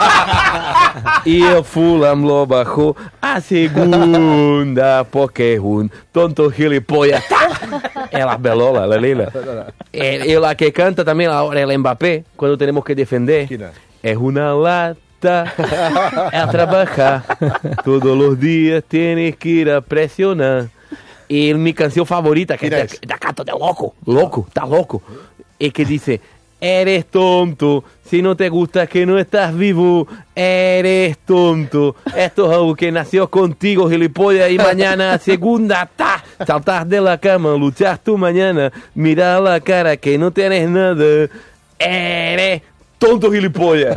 Y el Fulham lo bajó a segunda porque es un tonto gilipollas. El Arbeloa, la Lila. Y la que canta también ahora el Mbappé, cuando tenemos que defender. Es una lata. A trabajar. Todos los días tienes que ir a presionar. Y mi canción favorita, que es de, de canto de loco, loco, está loco, es que dice, eres tonto, si no te gusta que no estás vivo, eres tonto, esto es algo que nació contigo, gilipollas, y mañana segunda, ta, saltas de la cama, luchas tú mañana, mira la cara que no tienes nada, eres tonto gilipollas.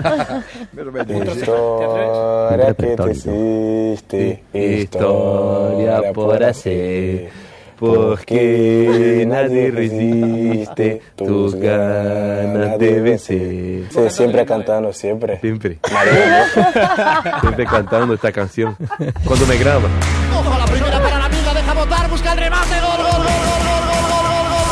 Historia que te hiciste, historia por hacer, porque nadie resiste tus ganas de vencer. Sí, siempre cantando, siempre.
Siempre. Siempre cantando esta canción. Cuando me graba.
Ojo, la primera para la Mil, la deja botar, busca el remate, gol, gol, gol, gol, gol, gol, gol, gol, gol,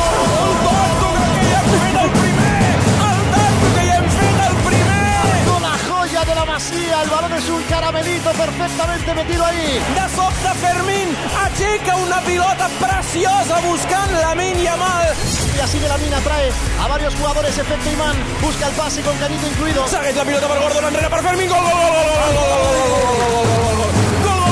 de la Masía, el balón es un caramelito perfectamente metido ahí.
De sobte Fermín aixeca una pilota preciosa buscant Lamine Yamal.
Y así que Lamine atrae a varios jugadores, efecto imán, busca el pase con Canito incluido.
Segueix la pilota per Gordon, enrere per Fermín, gol, gol, gol, gol, gol, gol, gol, gol, gol,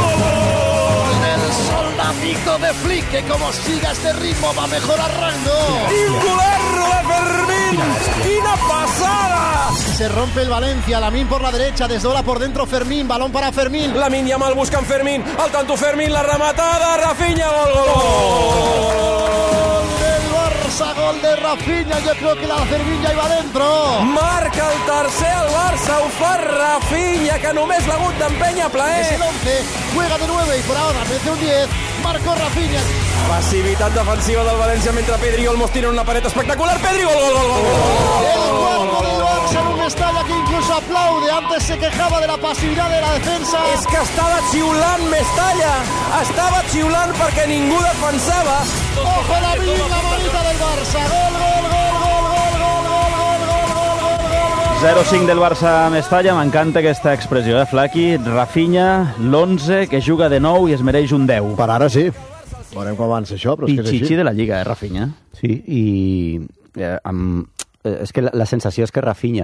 soldadito de Flick, que como siga este ritmo va mejorando.
Singular de Fermín, quina passada.
Se rompe el Valencia, Lamine por la derecha, desdobla por dentro Fermín, balón para Fermín.
Lamine Yamal buscant Fermín, al tanto Fermín, la rematada, Rafinha, gol, gol, gol.
Del Barça, gol de Rafinha, yo creo que la Fermín ya iba dentro.
Marca el tercer el Barça, ho fa Rafinha, que només l'ha hagut d'empènyer a plaer.
Es el once, juega de nueve y por ahora mete un diez, marcó Rafinha.
Passivitat defensiva del València mentre Pedri Olmos tira una paret espectacular. Pedri, gol, gol, gol, gol, gol.
El cuarto del Barça en un Mestalla que incluso aplaude. Antes se quejaba de la pasividad de la defensa.
És que estava xiulant Mestalla, estava xiulant perquè ningú defensava.
Ojo la Mil, la manita del Barça. Gol, gol, gol, gol, gol, gol, gol, gol, gol, gol, gol, gol.
zero cinc del Barça a Mestalla, m'encanta aquesta expressió, eh, Flaqui? Rafinha, l'onze, que juga de nou i es mereix un deu.
Per ara sí. Veurem com avança això, però és que és així.
Pichichi de la Lliga, eh, Rafinha?
Sí, i eh, amb, eh, és que la, la sensació és que Rafinha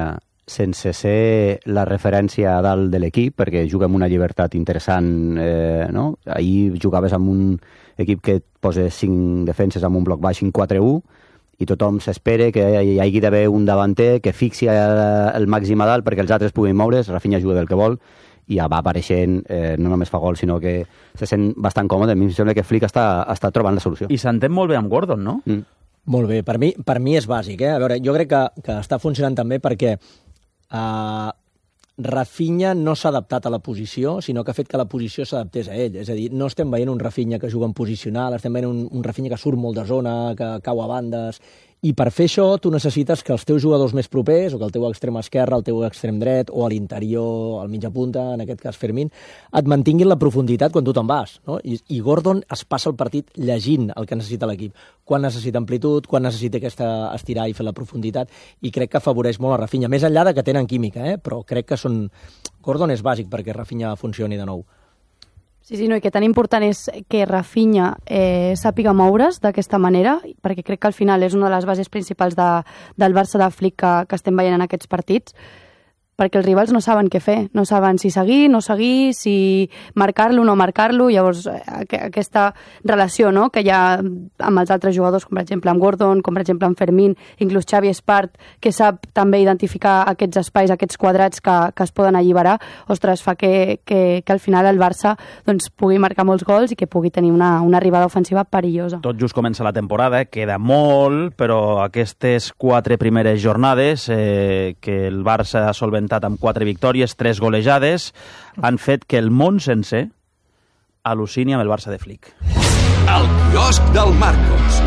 sense ser la referència a dalt de l'equip, perquè juga amb una llibertat interessant, eh, no? Ahir jugaves amb un equip que et posa cinc defenses amb un bloc baix en quatre u, i tothom s'espera que hi hagi d'haver un davanter que fixi el màxim a dalt perquè els altres puguin moure's. Rafinha juga del que vol i ja va apareixent, eh, no només fa gol, sinó que se sent bastant còmode. A mi em sembla que Flick està, està trobant la solució.
I s'entén molt bé amb Gordon, no?
Mm.
Molt bé, per mi, per mi és bàsic. Eh? A veure, jo crec que, que està funcionant també perquè uh, Rafinha no s'ha adaptat a la posició, sinó que ha fet que la posició s'adaptés a ell. És a dir, no estem veient un Rafinha que juga en posicional, estem veient un, un Rafinha que surt molt de zona, que cau a bandes. I per fer això tu necessites que els teus jugadors més propers, o que el teu extrem esquerre, el teu extrem dret, o a l'interior, al mitja punta, en aquest cas Fermín, et mantinguin la profunditat quan tu te'n vas. No? I, I Gordon es passa el partit llegint el que necessita l'equip. Quan necessita amplitud, quan necessita aquesta estirar i fer la profunditat, i crec que afavoreix molt a Rafinha. Més enllà de que tenen química, eh? Però crec que són... Gordon és bàsic perquè Rafinha funcioni de nou.
Sí, sí, no, i que tan important és que Rafinha eh, sàpiga moure's d'aquesta manera, perquè crec que al final és una de les bases principals de, del Barça de Flick que, que estem veient en aquests partits, perquè els rivals no saben què fer, no saben si seguir, no seguir, si marcar-lo o no marcar-lo. Llavors aqu aquesta relació, no?, que hi ha amb els altres jugadors, com per exemple amb Gordon, com per exemple amb Fermín, inclús Xavi Espart, que sap també identificar aquests espais, aquests quadrats que, que es poden alliberar, ostres, fa que, que, que al final el Barça doncs, pugui marcar molts gols i que pugui tenir una, una arribada ofensiva perillosa.
Tot just comença la temporada, eh? Queda molt, però aquestes quatre primeres jornades eh, que el Barça ha solventat amb quatre victòries, tres golejades, han fet que el món sencer al·lucini amb el Barça de Flick.
El quiosc del Marcos.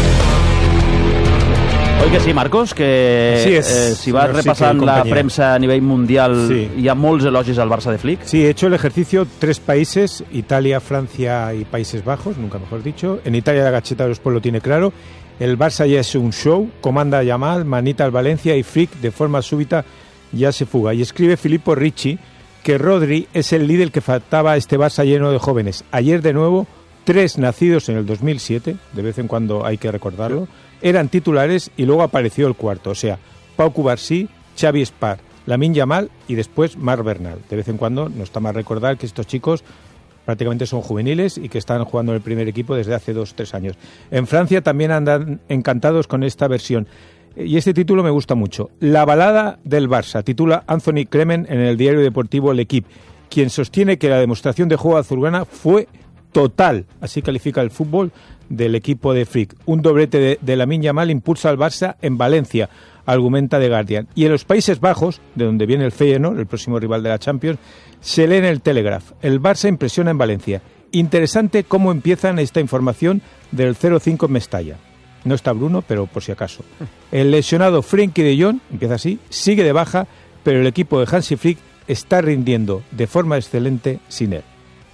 Oi que sí, Marcos? Que
sí es,
eh, si vas repasant la prensa a nivell mundial, sí, hi ha molts elogis al Barça de Flick.
Sí, he hecho el ejercicio tres países, Italia, Francia y Países Bajos, nunca mejor dicho. En Italia la Gacheta de los Pueblos lo tiene claro. El Barça ya es un show, comanda Yamal, manita al Valencia y Flick de forma súbita ya se fuga. Y escribe Filippo Ricci que Rodri es el líder que faltaba a este Barça lleno de jóvenes. Ayer de nuevo, tres nacidos en el dos mil siete, de vez en cuando hay que recordarlo, eran titulares y luego apareció el cuarto. O sea, Pau Cubarsí, Xavi Espart, Lamine Yamal y después Marc Bernal. De vez en cuando no está mal recordar que estos chicos prácticamente son juveniles y que están jugando en el primer equipo desde hace dos o tres años. En Francia también andan encantados con esta versión. Y este título me gusta mucho. La balada del Barça, titula Anthony Cremen en el diario deportivo L'Equipe, quien sostiene que la demostración de juego azulgrana fue total. Así califica el fútbol del equipo de Flick. Un doblete de, de Lamine Yamal impulsa al Barça en Valencia, argumenta The Guardian. Y en los Países Bajos, de donde viene el Feyenoord, el próximo rival de la Champions, se lee en el Telegraph: el Barça impresiona en Valencia. Interesante cómo empiezan esta información del cero cinco en Mestalla. No está Bruno, pero por si acaso. El lesionado Frenkie de Jong, empieza así, sigue de baja, pero el equipo de Hansi Flick está rindiendo de forma excelente sin él.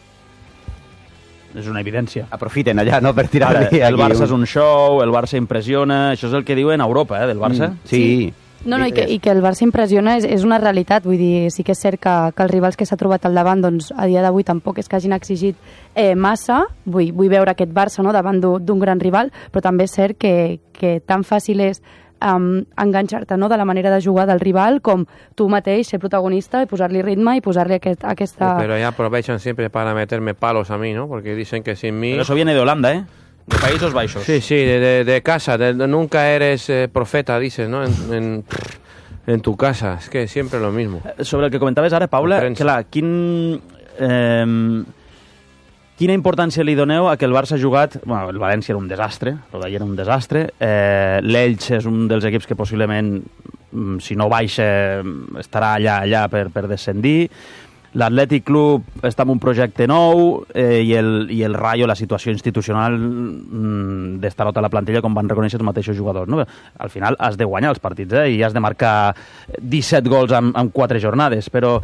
És una evidència.
Aprofiten allà, no?, per tirar-li.
El Barça un... és un show, el Barça impressiona... Això és el que diuen a Europa, eh, del Barça.
Mm, sí. sí.
No, no, i que, i que el Barça impressiona és, és una realitat. Vull dir, sí que és cert que, que els rivals que s'ha trobat al davant, doncs, a dia d'avui tampoc és que hagin exigit eh, massa. Vull, vull veure aquest Barça, no?, davant d'un gran rival, però també és cert que, que tan fàcil és um, enganxar-te, no?, de la manera de jugar del rival com tu mateix ser protagonista i posar-li ritme i posar-li aquest, aquesta...
Pero ya aprovechan siempre para meterme palos a mí, ¿no? Porque dicen que sin mí...
Pero eso viene de Holanda, ¿eh? De Países Bajos.
Sí, sí, de, de, de casa. De, de, nunca eres eh, profeta, dices, ¿no? En, en, en tu casa. Es que siempre lo mismo.
Sobre el que comentaves ara, Paula, clar, quin... Eh, quina importància li doneu a que el Barça ha jugat... Bueno, el València era un desastre, el d'ahir era un desastre. Eh, L'Elx és un dels equips que possiblement, si no baixa, estarà allà, allà per, per descendir. L'Atlètic Club està en un projecte nou eh, i, el, i el Rayo, la situació institucional mm, d'estarot a la plantilla, com van reconèixer els mateixos jugadors. No? Al final has de guanyar els partits, eh? I has de marcar disset gols en, en quatre jornades, però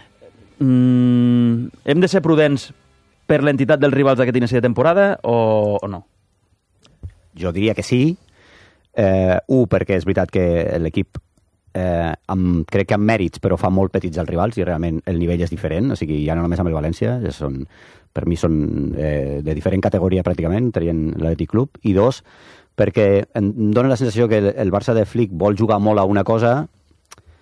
mm, hem de ser prudents per l'entitat dels rivals d'aquest inici de temporada o, o no?
Jo diria que sí. Eh, un, perquè és veritat que l'equip Eh, amb, crec que amb mèrits, però fa molt petits els rivals i realment el nivell és diferent, o sigui, ja no només amb el València, són, per mi són eh, de diferent categoria pràcticament, traient l'Atlètic Club, i dos, perquè em dóna la sensació que el, el Barça de Flick vol jugar molt a una cosa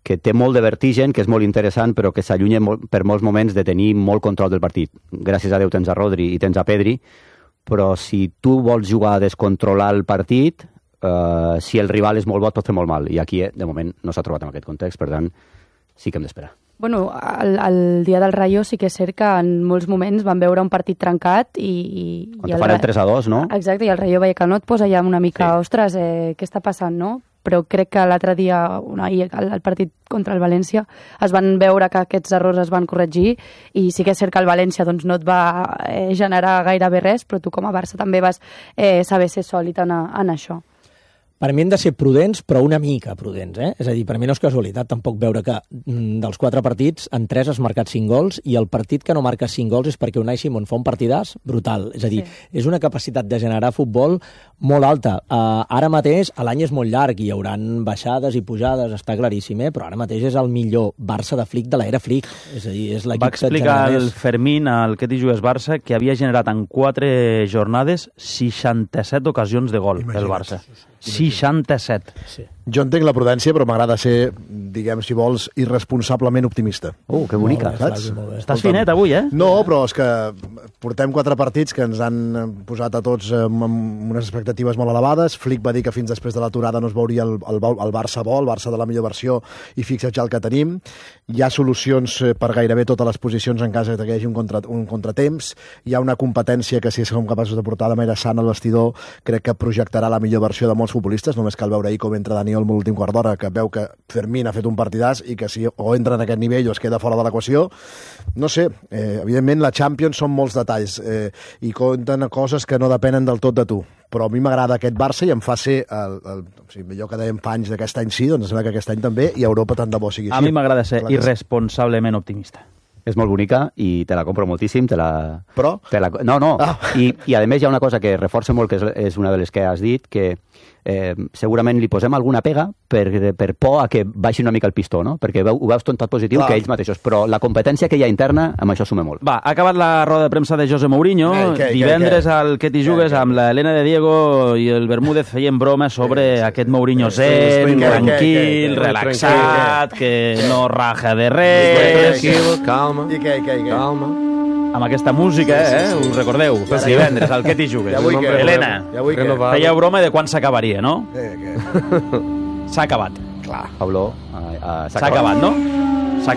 que té molt de vertigen, que és molt interessant, però que s'allunya per molts moments de tenir molt control del partit. Gràcies a Déu tens a Rodri i tens a Pedri, però si tu vols jugar a descontrolar el partit, eh, si el rival és molt bo, pot fer molt mal. I aquí, de moment, no s'ha trobat en aquest context, per tant, sí que hem d'esperar.
Bueno, el, el dia del Rayo sí que és cert que en molts moments van veure un partit trencat i... i
Quan
i
te fan el tres a dos, no?
Exacte, i el Rayo Vallecano et posa ja una mica, sí. ostres, eh, què està passant, no? Però crec que l'altre dia, una, ahir, el, el partit contra el València, es van veure que aquests errors es van corregir i sí que és cert que el València doncs, no et va eh, generar gairebé res, però tu com a Barça també vas eh, saber ser sòlid en, en això.
Per mi hem de ser prudents, però una mica prudents, eh? És a dir, per mi no és casualitat tampoc veure que mm, dels quatre partits, en tres has marcat cinc gols i el partit que no marca cinc gols és perquè Unai Simón fa un partidàs brutal. És a dir, sí. és una capacitat de generar futbol molt alta. Uh, ara mateix, l'any és molt llarg i hi hauran baixades i pujades, està claríssim, eh? Però ara mateix és el millor Barça de Flick de l'era Flick. És a dir, és l'equip
Va explicar el Fermín al Que t'hi jugues Barça que havia generat en quatre jornades seixanta-set ocasions de gol el Barça. seixanta-set.
Sí. Jo entenc la prudència, però m'agrada ser, diguem, si vols, irresponsablement optimista.
Uh, que bonica.
Saps?
Estàs finet avui, eh?
No, però és que portem quatre partits que ens han posat a tots amb unes expectatives molt elevades. Flick va dir que fins després de l'aturada no es veuria el, el, el Barça bo, el Barça de la millor versió, i fixa't ja el que tenim. Hi ha solucions per gairebé totes les posicions en cas que hi hagi un, contra, un contratemps. Hi ha una competència que, si som capaços de portar de manera sana al vestidor, crec que projectarà la millor versió de molts futbolistes. Només cal veure ahir com entra Dani Olmo l'últim quart d'hora, que veu que Fermín ha fet un partidàs i que si o entra en aquest nivell o es queda fora de l'equació. No sé, eh, evidentment la Champions són molts detalls eh, i compten coses que no depenen del tot de tu, però a mi m'agrada aquest Barça i em fa ser el, el, o sigui, millor que dèiem fa anys d'aquest any sí, doncs sembla que aquest any també, i a Europa tant de bo sigui així.
A mi m'agrada ser irresponsablement optimista.
És molt bonica i te la compro moltíssim. Te la...
Però?
Te la... No, no. Ah. I, I a més hi ha una cosa que reforça molt, que és, és una de les que has dit, que eh, segurament li posem alguna pega per, per por a que baixi una mica el pistó, no? Perquè veu, ho veus tot positiu Clar. que ells mateixos, però la competència que hi ha interna, amb això suma molt.
Va, ha acabat la roda de premsa de José Mourinho. Ei, que, Divendres que, al Que t'hi jugues amb l'Helena de Diego i el Bermúdez feien bromes sobre sí, sí. aquest Mourinho zen, tranquil, relaxat, que no raja de res.
Tranquil, calma.
I què, i què, i què?
Calma.
Amb aquesta música, sí, sí, sí, eh? Us recordeu? Ja divendres, al Que t'hi jugues.
Ja vull que,
Helena,
ja vull que.
Fèieu broma de quan s'acabaria, no?
Eh, que...
S'ha acabat.
Clar.
Pablo, uh, uh,
s'ha acabat, no? S'ha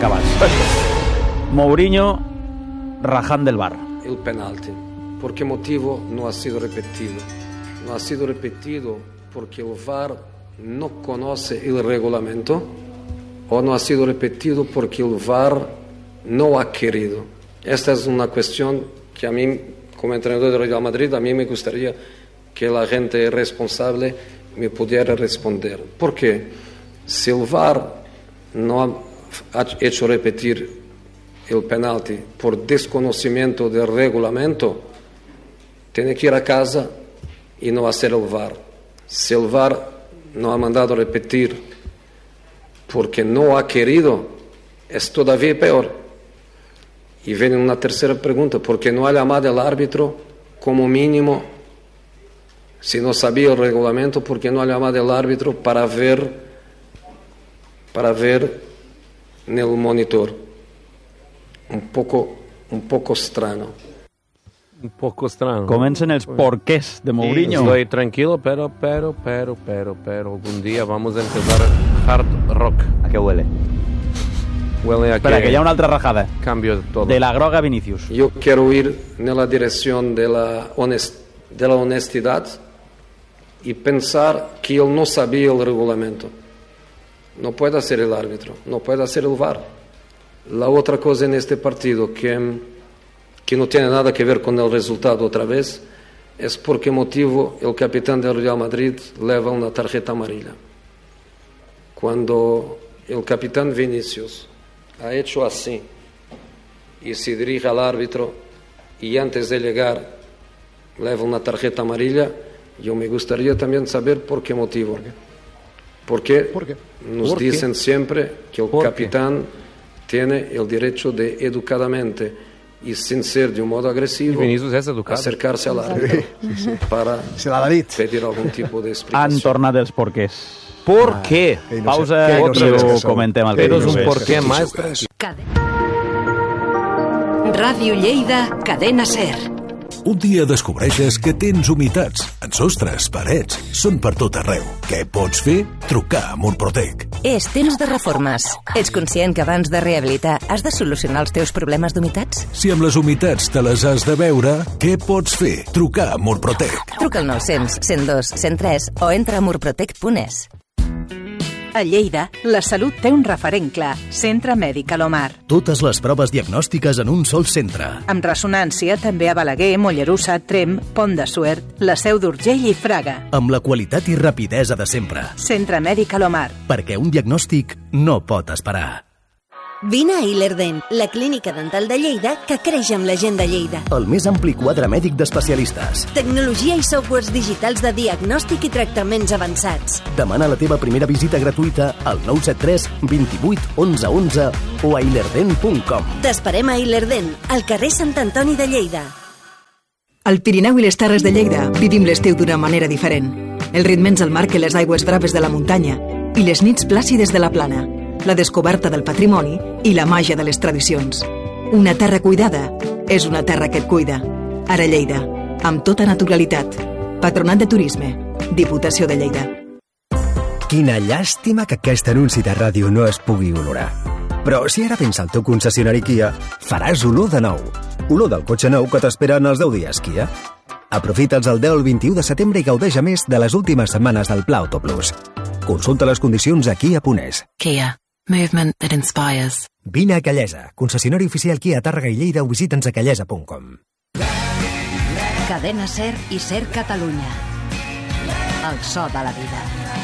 acabat. Mourinho rajando del bar.
El penalti. ¿Por qué motivo no ha sido repetido? No ha sido repetido porque el V A R no conoce el reglamento o no ha sido repetido porque el V A R no ha querido. Esta es una cuestión que a mí, como entrenador del Real Madrid, a mí me gustaría que la gente responsable me pudiera responder. ¿Por qué? Si el V A R no ha hecho repetir el penalti por desconocimiento del reglamento, tiene que ir a casa y no hacer el V A R. Si el V A R no ha mandado repetir porque no ha querido, es todavía peor. Y viene una tercera pregunta, ¿por qué no ha llamado al árbitro como mínimo? Si no sabía el reglamento, ¿por qué no ha llamado al árbitro para ver, para ver en el monitor? Un poco, un poco extraño.
Un poco extraño.
Comencen els porqués de Mourinho.
Sí, estoy tranquilo, pero, pero, pero, pero, pero, algún día vamos a empezar hard rock.
¿A qué huele?
Huele a
Espera, que, que hi ha una altra rajada.
Cambio todo.
De la groga Vinicius.
Yo quiero ir en la dirección de la, honest, de la honestidad y pensar que él no sabía el reglamento. No puede ser el árbitro, no puede ser el V A R. La otra cosa en este partido que, que no tiene nada que ver con el resultado otra vez es por qué motivo el capitán del Real Madrid lleva una tarjeta amarilla. Cuando el capitán Vinicius ha hecho así y se dirige al árbitro y antes de llegar lleva una tarjeta amarilla, yo me gustaría también saber por qué motivo. ¿Por qué? Porque
¿Por qué?
nos
¿Por
dicen
qué?
siempre que el
¿Por
capitán qué? tiene el derecho de educadamente y sin ser de un modo agresivo acercarse al árbitro
sí, sí.
para
Se l'ha dit.
pedir algún tipo de explicación.
Han tornat els porqués.
¿Por qué?
No Pausa sé, otra vez que comentem el que
Pero és un
no
por
sé.
qué más.
Ràdio Lleida, Cadena Ser.
Un dia descobreixes que tens humitats en sostres, parets, són per tot arreu. Què pots fer? Trucar a Murprotec.
És temps de reformes. Ets conscient que abans de rehabilitar has de solucionar els teus problemes d'humitats?
Si amb les humitats te les has de veure, què pots fer? Trucar a Murprotec.
Truca al nou cents, cent dos, cent tres o entra a murprotec punt es.
A Lleida, la salut té un referent clar, Centre Mèdic Alomar.
Totes les proves diagnòstiques en un sol centre.
Amb ressonància també a Balaguer, Mollerussa, Tremp, Pont de Suert, la Seu d'Urgell i Fraga.
Amb la qualitat i rapidesa de sempre.
Centre Mèdic Alomar.
Perquè un diagnòstic no pot esperar.
Vine a Ilerden, la clínica dental de Lleida que creix amb la gent de Lleida.
El més ampli quadre mèdic d'especialistes.
Tecnologia i softwares digitals de diagnòstic i tractaments avançats.
Demana la teva primera visita gratuïta al nou set tres, vint vuit, onze, onze o a ilerden punt com.
T'esperem a Ilerden, al carrer Sant Antoni de Lleida.
Al Pirineu i les Terres de Lleida vivim l'estiu d'una manera diferent. El ritme ens el marquen les aigües braves de la muntanya i les nits plàcides de la plana, la descoberta del patrimoni i la màgia de les tradicions. Una terra cuidada és una terra que et cuida. Ara Lleida, amb tota naturalitat. Patronat de Turisme, Diputació de Lleida.
Quina llàstima que aquest anunci de ràdio no es pugui olorar. Però si ara vens al teu concessionari Kia, faràs olor de nou. Olor del cotxe nou que t'esperen els deu dies Kia. Aprofita'ls el deu al vint-i-u de setembre i gaudeix a més de les últimes setmanes del Pla Autoplus. Consulta les condicions a kia punt es.
Kia. Movement that inspires.
Vine a Callesa, concessionari oficial Kia Tàrrega i Lleida o visita'ns a callesa punt com.
Cadena Ser i Ser Catalunya. El so de la vida.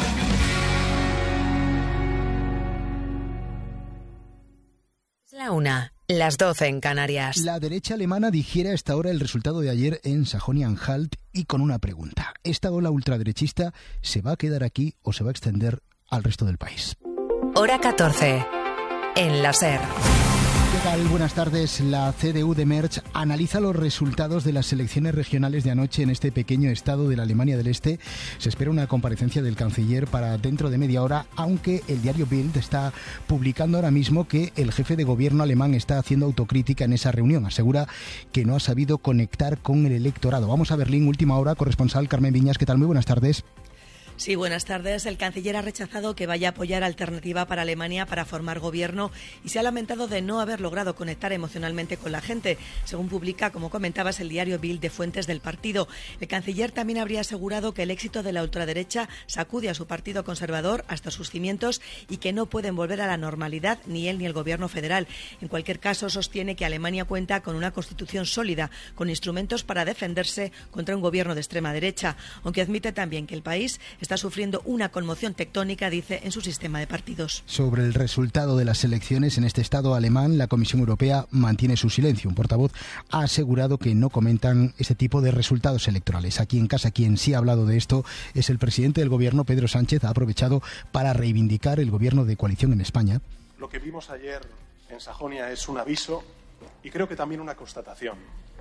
La una, las doce en Canarias.
La derecha alemana digiere a esta hora el resultado de ayer en Sajonia-Anhalt y con una pregunta. ¿Esta ola ultraderechista se va a quedar aquí o se va a extender al resto del país?
Hora catorce, en la Ser.
¿Qué tal? Buenas tardes. La C D U de Mersch analiza los resultados de las elecciones regionales de anoche en este pequeño estado de la Alemania del Este. Se espera una comparecencia del canciller para dentro de media hora, aunque el diario Bild está publicando ahora mismo que el jefe de gobierno alemán está haciendo autocrítica en esa reunión. Asegura que no ha sabido conectar con el electorado. Vamos a Berlín, última hora, corresponsal Carmen Viñas. ¿Qué tal? Muy buenas tardes.
Sí, buenas tardes. El canciller ha rechazado que vaya a apoyar Alternativa para Alemania para formar gobierno y se ha lamentado de no haber logrado conectar emocionalmente con la gente, según publica, como comentabas, el diario Bild de fuentes del partido. El canciller también habría asegurado que el éxito de la ultraderecha sacude a su partido conservador hasta sus cimientos y que no pueden volver a la normalidad ni él ni el gobierno federal. En cualquier caso, sostiene que Alemania cuenta con una constitución sólida, con instrumentos para defenderse contra un gobierno de extrema derecha, aunque admite también que el país está sufriendo una conmoción tectónica, dice, en su sistema de partidos.
Sobre el resultado de las elecciones en este estado alemán, la Comisión Europea mantiene su silencio. Un portavoz ha asegurado que no comentan este tipo de resultados electorales. Aquí en casa, quien sí ha hablado de esto es el presidente del gobierno, Pedro Sánchez. Ha aprovechado para reivindicar el gobierno de coalición en España.
Lo que vimos ayer en Sajonia es un aviso y creo que también una constatación.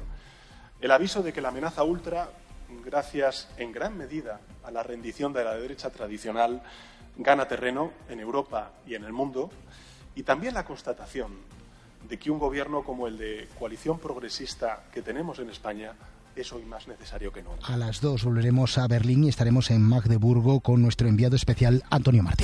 El aviso de que la amenaza ultra, gracias en gran medida a la rendición de la derecha tradicional, gana terreno en Europa y en el mundo, y también la constatación de que un gobierno como el de coalición progresista que tenemos en España es hoy más necesario que nunca.
A las dos volveremos a Berlín y estaremos en Magdeburgo con nuestro enviado especial Antonio Martín.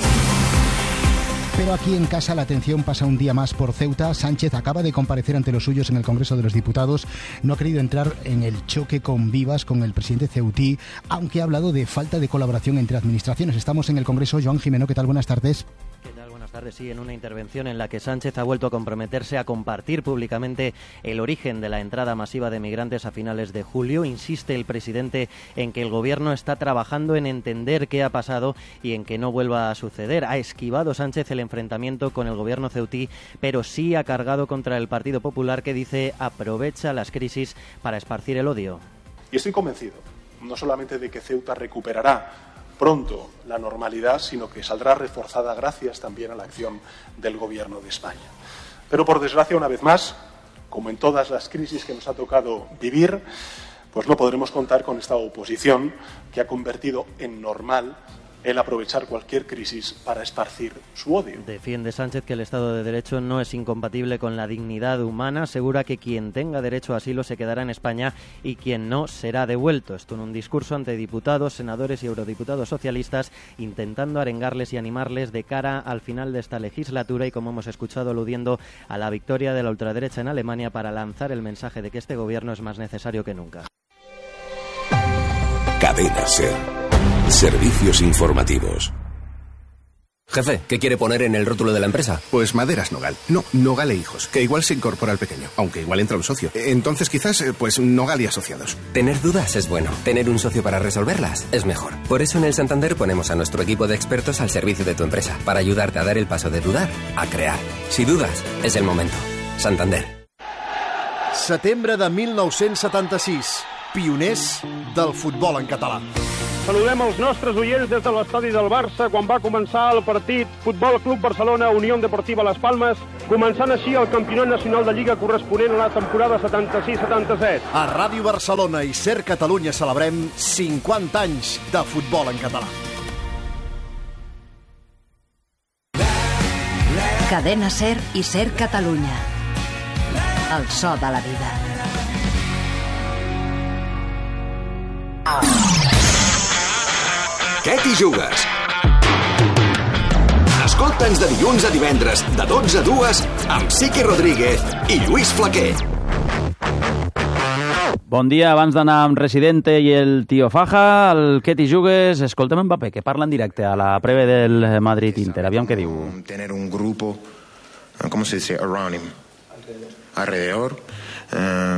Pero aquí en casa la atención pasa un día más por Ceuta. Sánchez acaba de comparecer ante los suyos en el Congreso de los Diputados. No ha querido entrar en el choque con vivas con el presidente ceutí, aunque ha hablado de falta de colaboración entre administraciones. Estamos en el Congreso. Joan Jimeno, ¿qué tal? Buenas tardes.
¿Qué tal? Buenas tardes. Sí, en una intervención en la que Sánchez ha vuelto a comprometerse a compartir públicamente el origen de la entrada masiva de migrantes a finales de julio, insiste el presidente en que el gobierno está trabajando en entender qué ha pasado y en que no vuelva a suceder. Ha esquivado Sánchez el enfrentamiento con el gobierno ceutí, pero sí ha cargado contra el Partido Popular, que dice aprovecha las crisis para esparcir el odio.
Y estoy convencido, no solamente de que Ceuta recuperará pronto la normalidad, sino que saldrá reforzada gracias también a la acción del Gobierno de España. Pero, por desgracia, una vez más, como en todas las crisis que nos ha tocado vivir, pues no podremos contar con esta oposición que ha convertido en normal el aprovechar cualquier crisis para esparcir su odio.
Defiende Sánchez que el Estado de Derecho no es incompatible con la dignidad humana. Asegura que quien tenga derecho a asilo se quedará en España y quien no será devuelto. Esto en un discurso ante diputados, senadores y eurodiputados socialistas, intentando arengarles y animarles de cara al final de esta legislatura y, como hemos escuchado, aludiendo a la victoria de la ultraderecha en Alemania para lanzar el mensaje de que este gobierno es más necesario que nunca.
Cadena SER. Servicios informativos.
Jefe, ¿qué quiere poner en el rótulo de la empresa?
Pues Maderas Nogal. No, Nogal e Hijos, que igual se incorpora al pequeño, aunque igual entra un socio. Entonces quizás, pues Nogal y Asociados.
Tener dudas es bueno. Tener un socio para resolverlas es mejor. Por eso en el Santander ponemos a nuestro equipo de expertos al servicio de tu empresa, para ayudarte a dar el paso de dudar a crear. Si dudas, es el momento. Santander.
Setembre de mil nou-cents setanta-sis. Pioners del futbol en català.
Saludem els nostres oients des de l'estadi del Barça quan va començar el partit Futbol Club Barcelona Unió Deportiva Las Palmes, començant així el campionat nacional de Lliga corresponent a la temporada setanta-sis setanta-set.
A Ràdio Barcelona i SER Catalunya celebrem cinquanta anys de futbol en català.
Cadena SER i SER Catalunya. El so de la vida.
Què t'hi jugues? Escolta'ns de dilluns a divendres, de dotze a dues, amb Siqui Rodríguez i Lluís Flaquer.
Bon dia, abans d'anar amb Residente i el Tío Faja, el Què t'hi jugues, escoltem Mbappé, que parla en directe a la preve del Madrid-Inter. Aviam què diu.
Tener un grupo, ¿cómo se dice? Around him. Alrededor. Uh,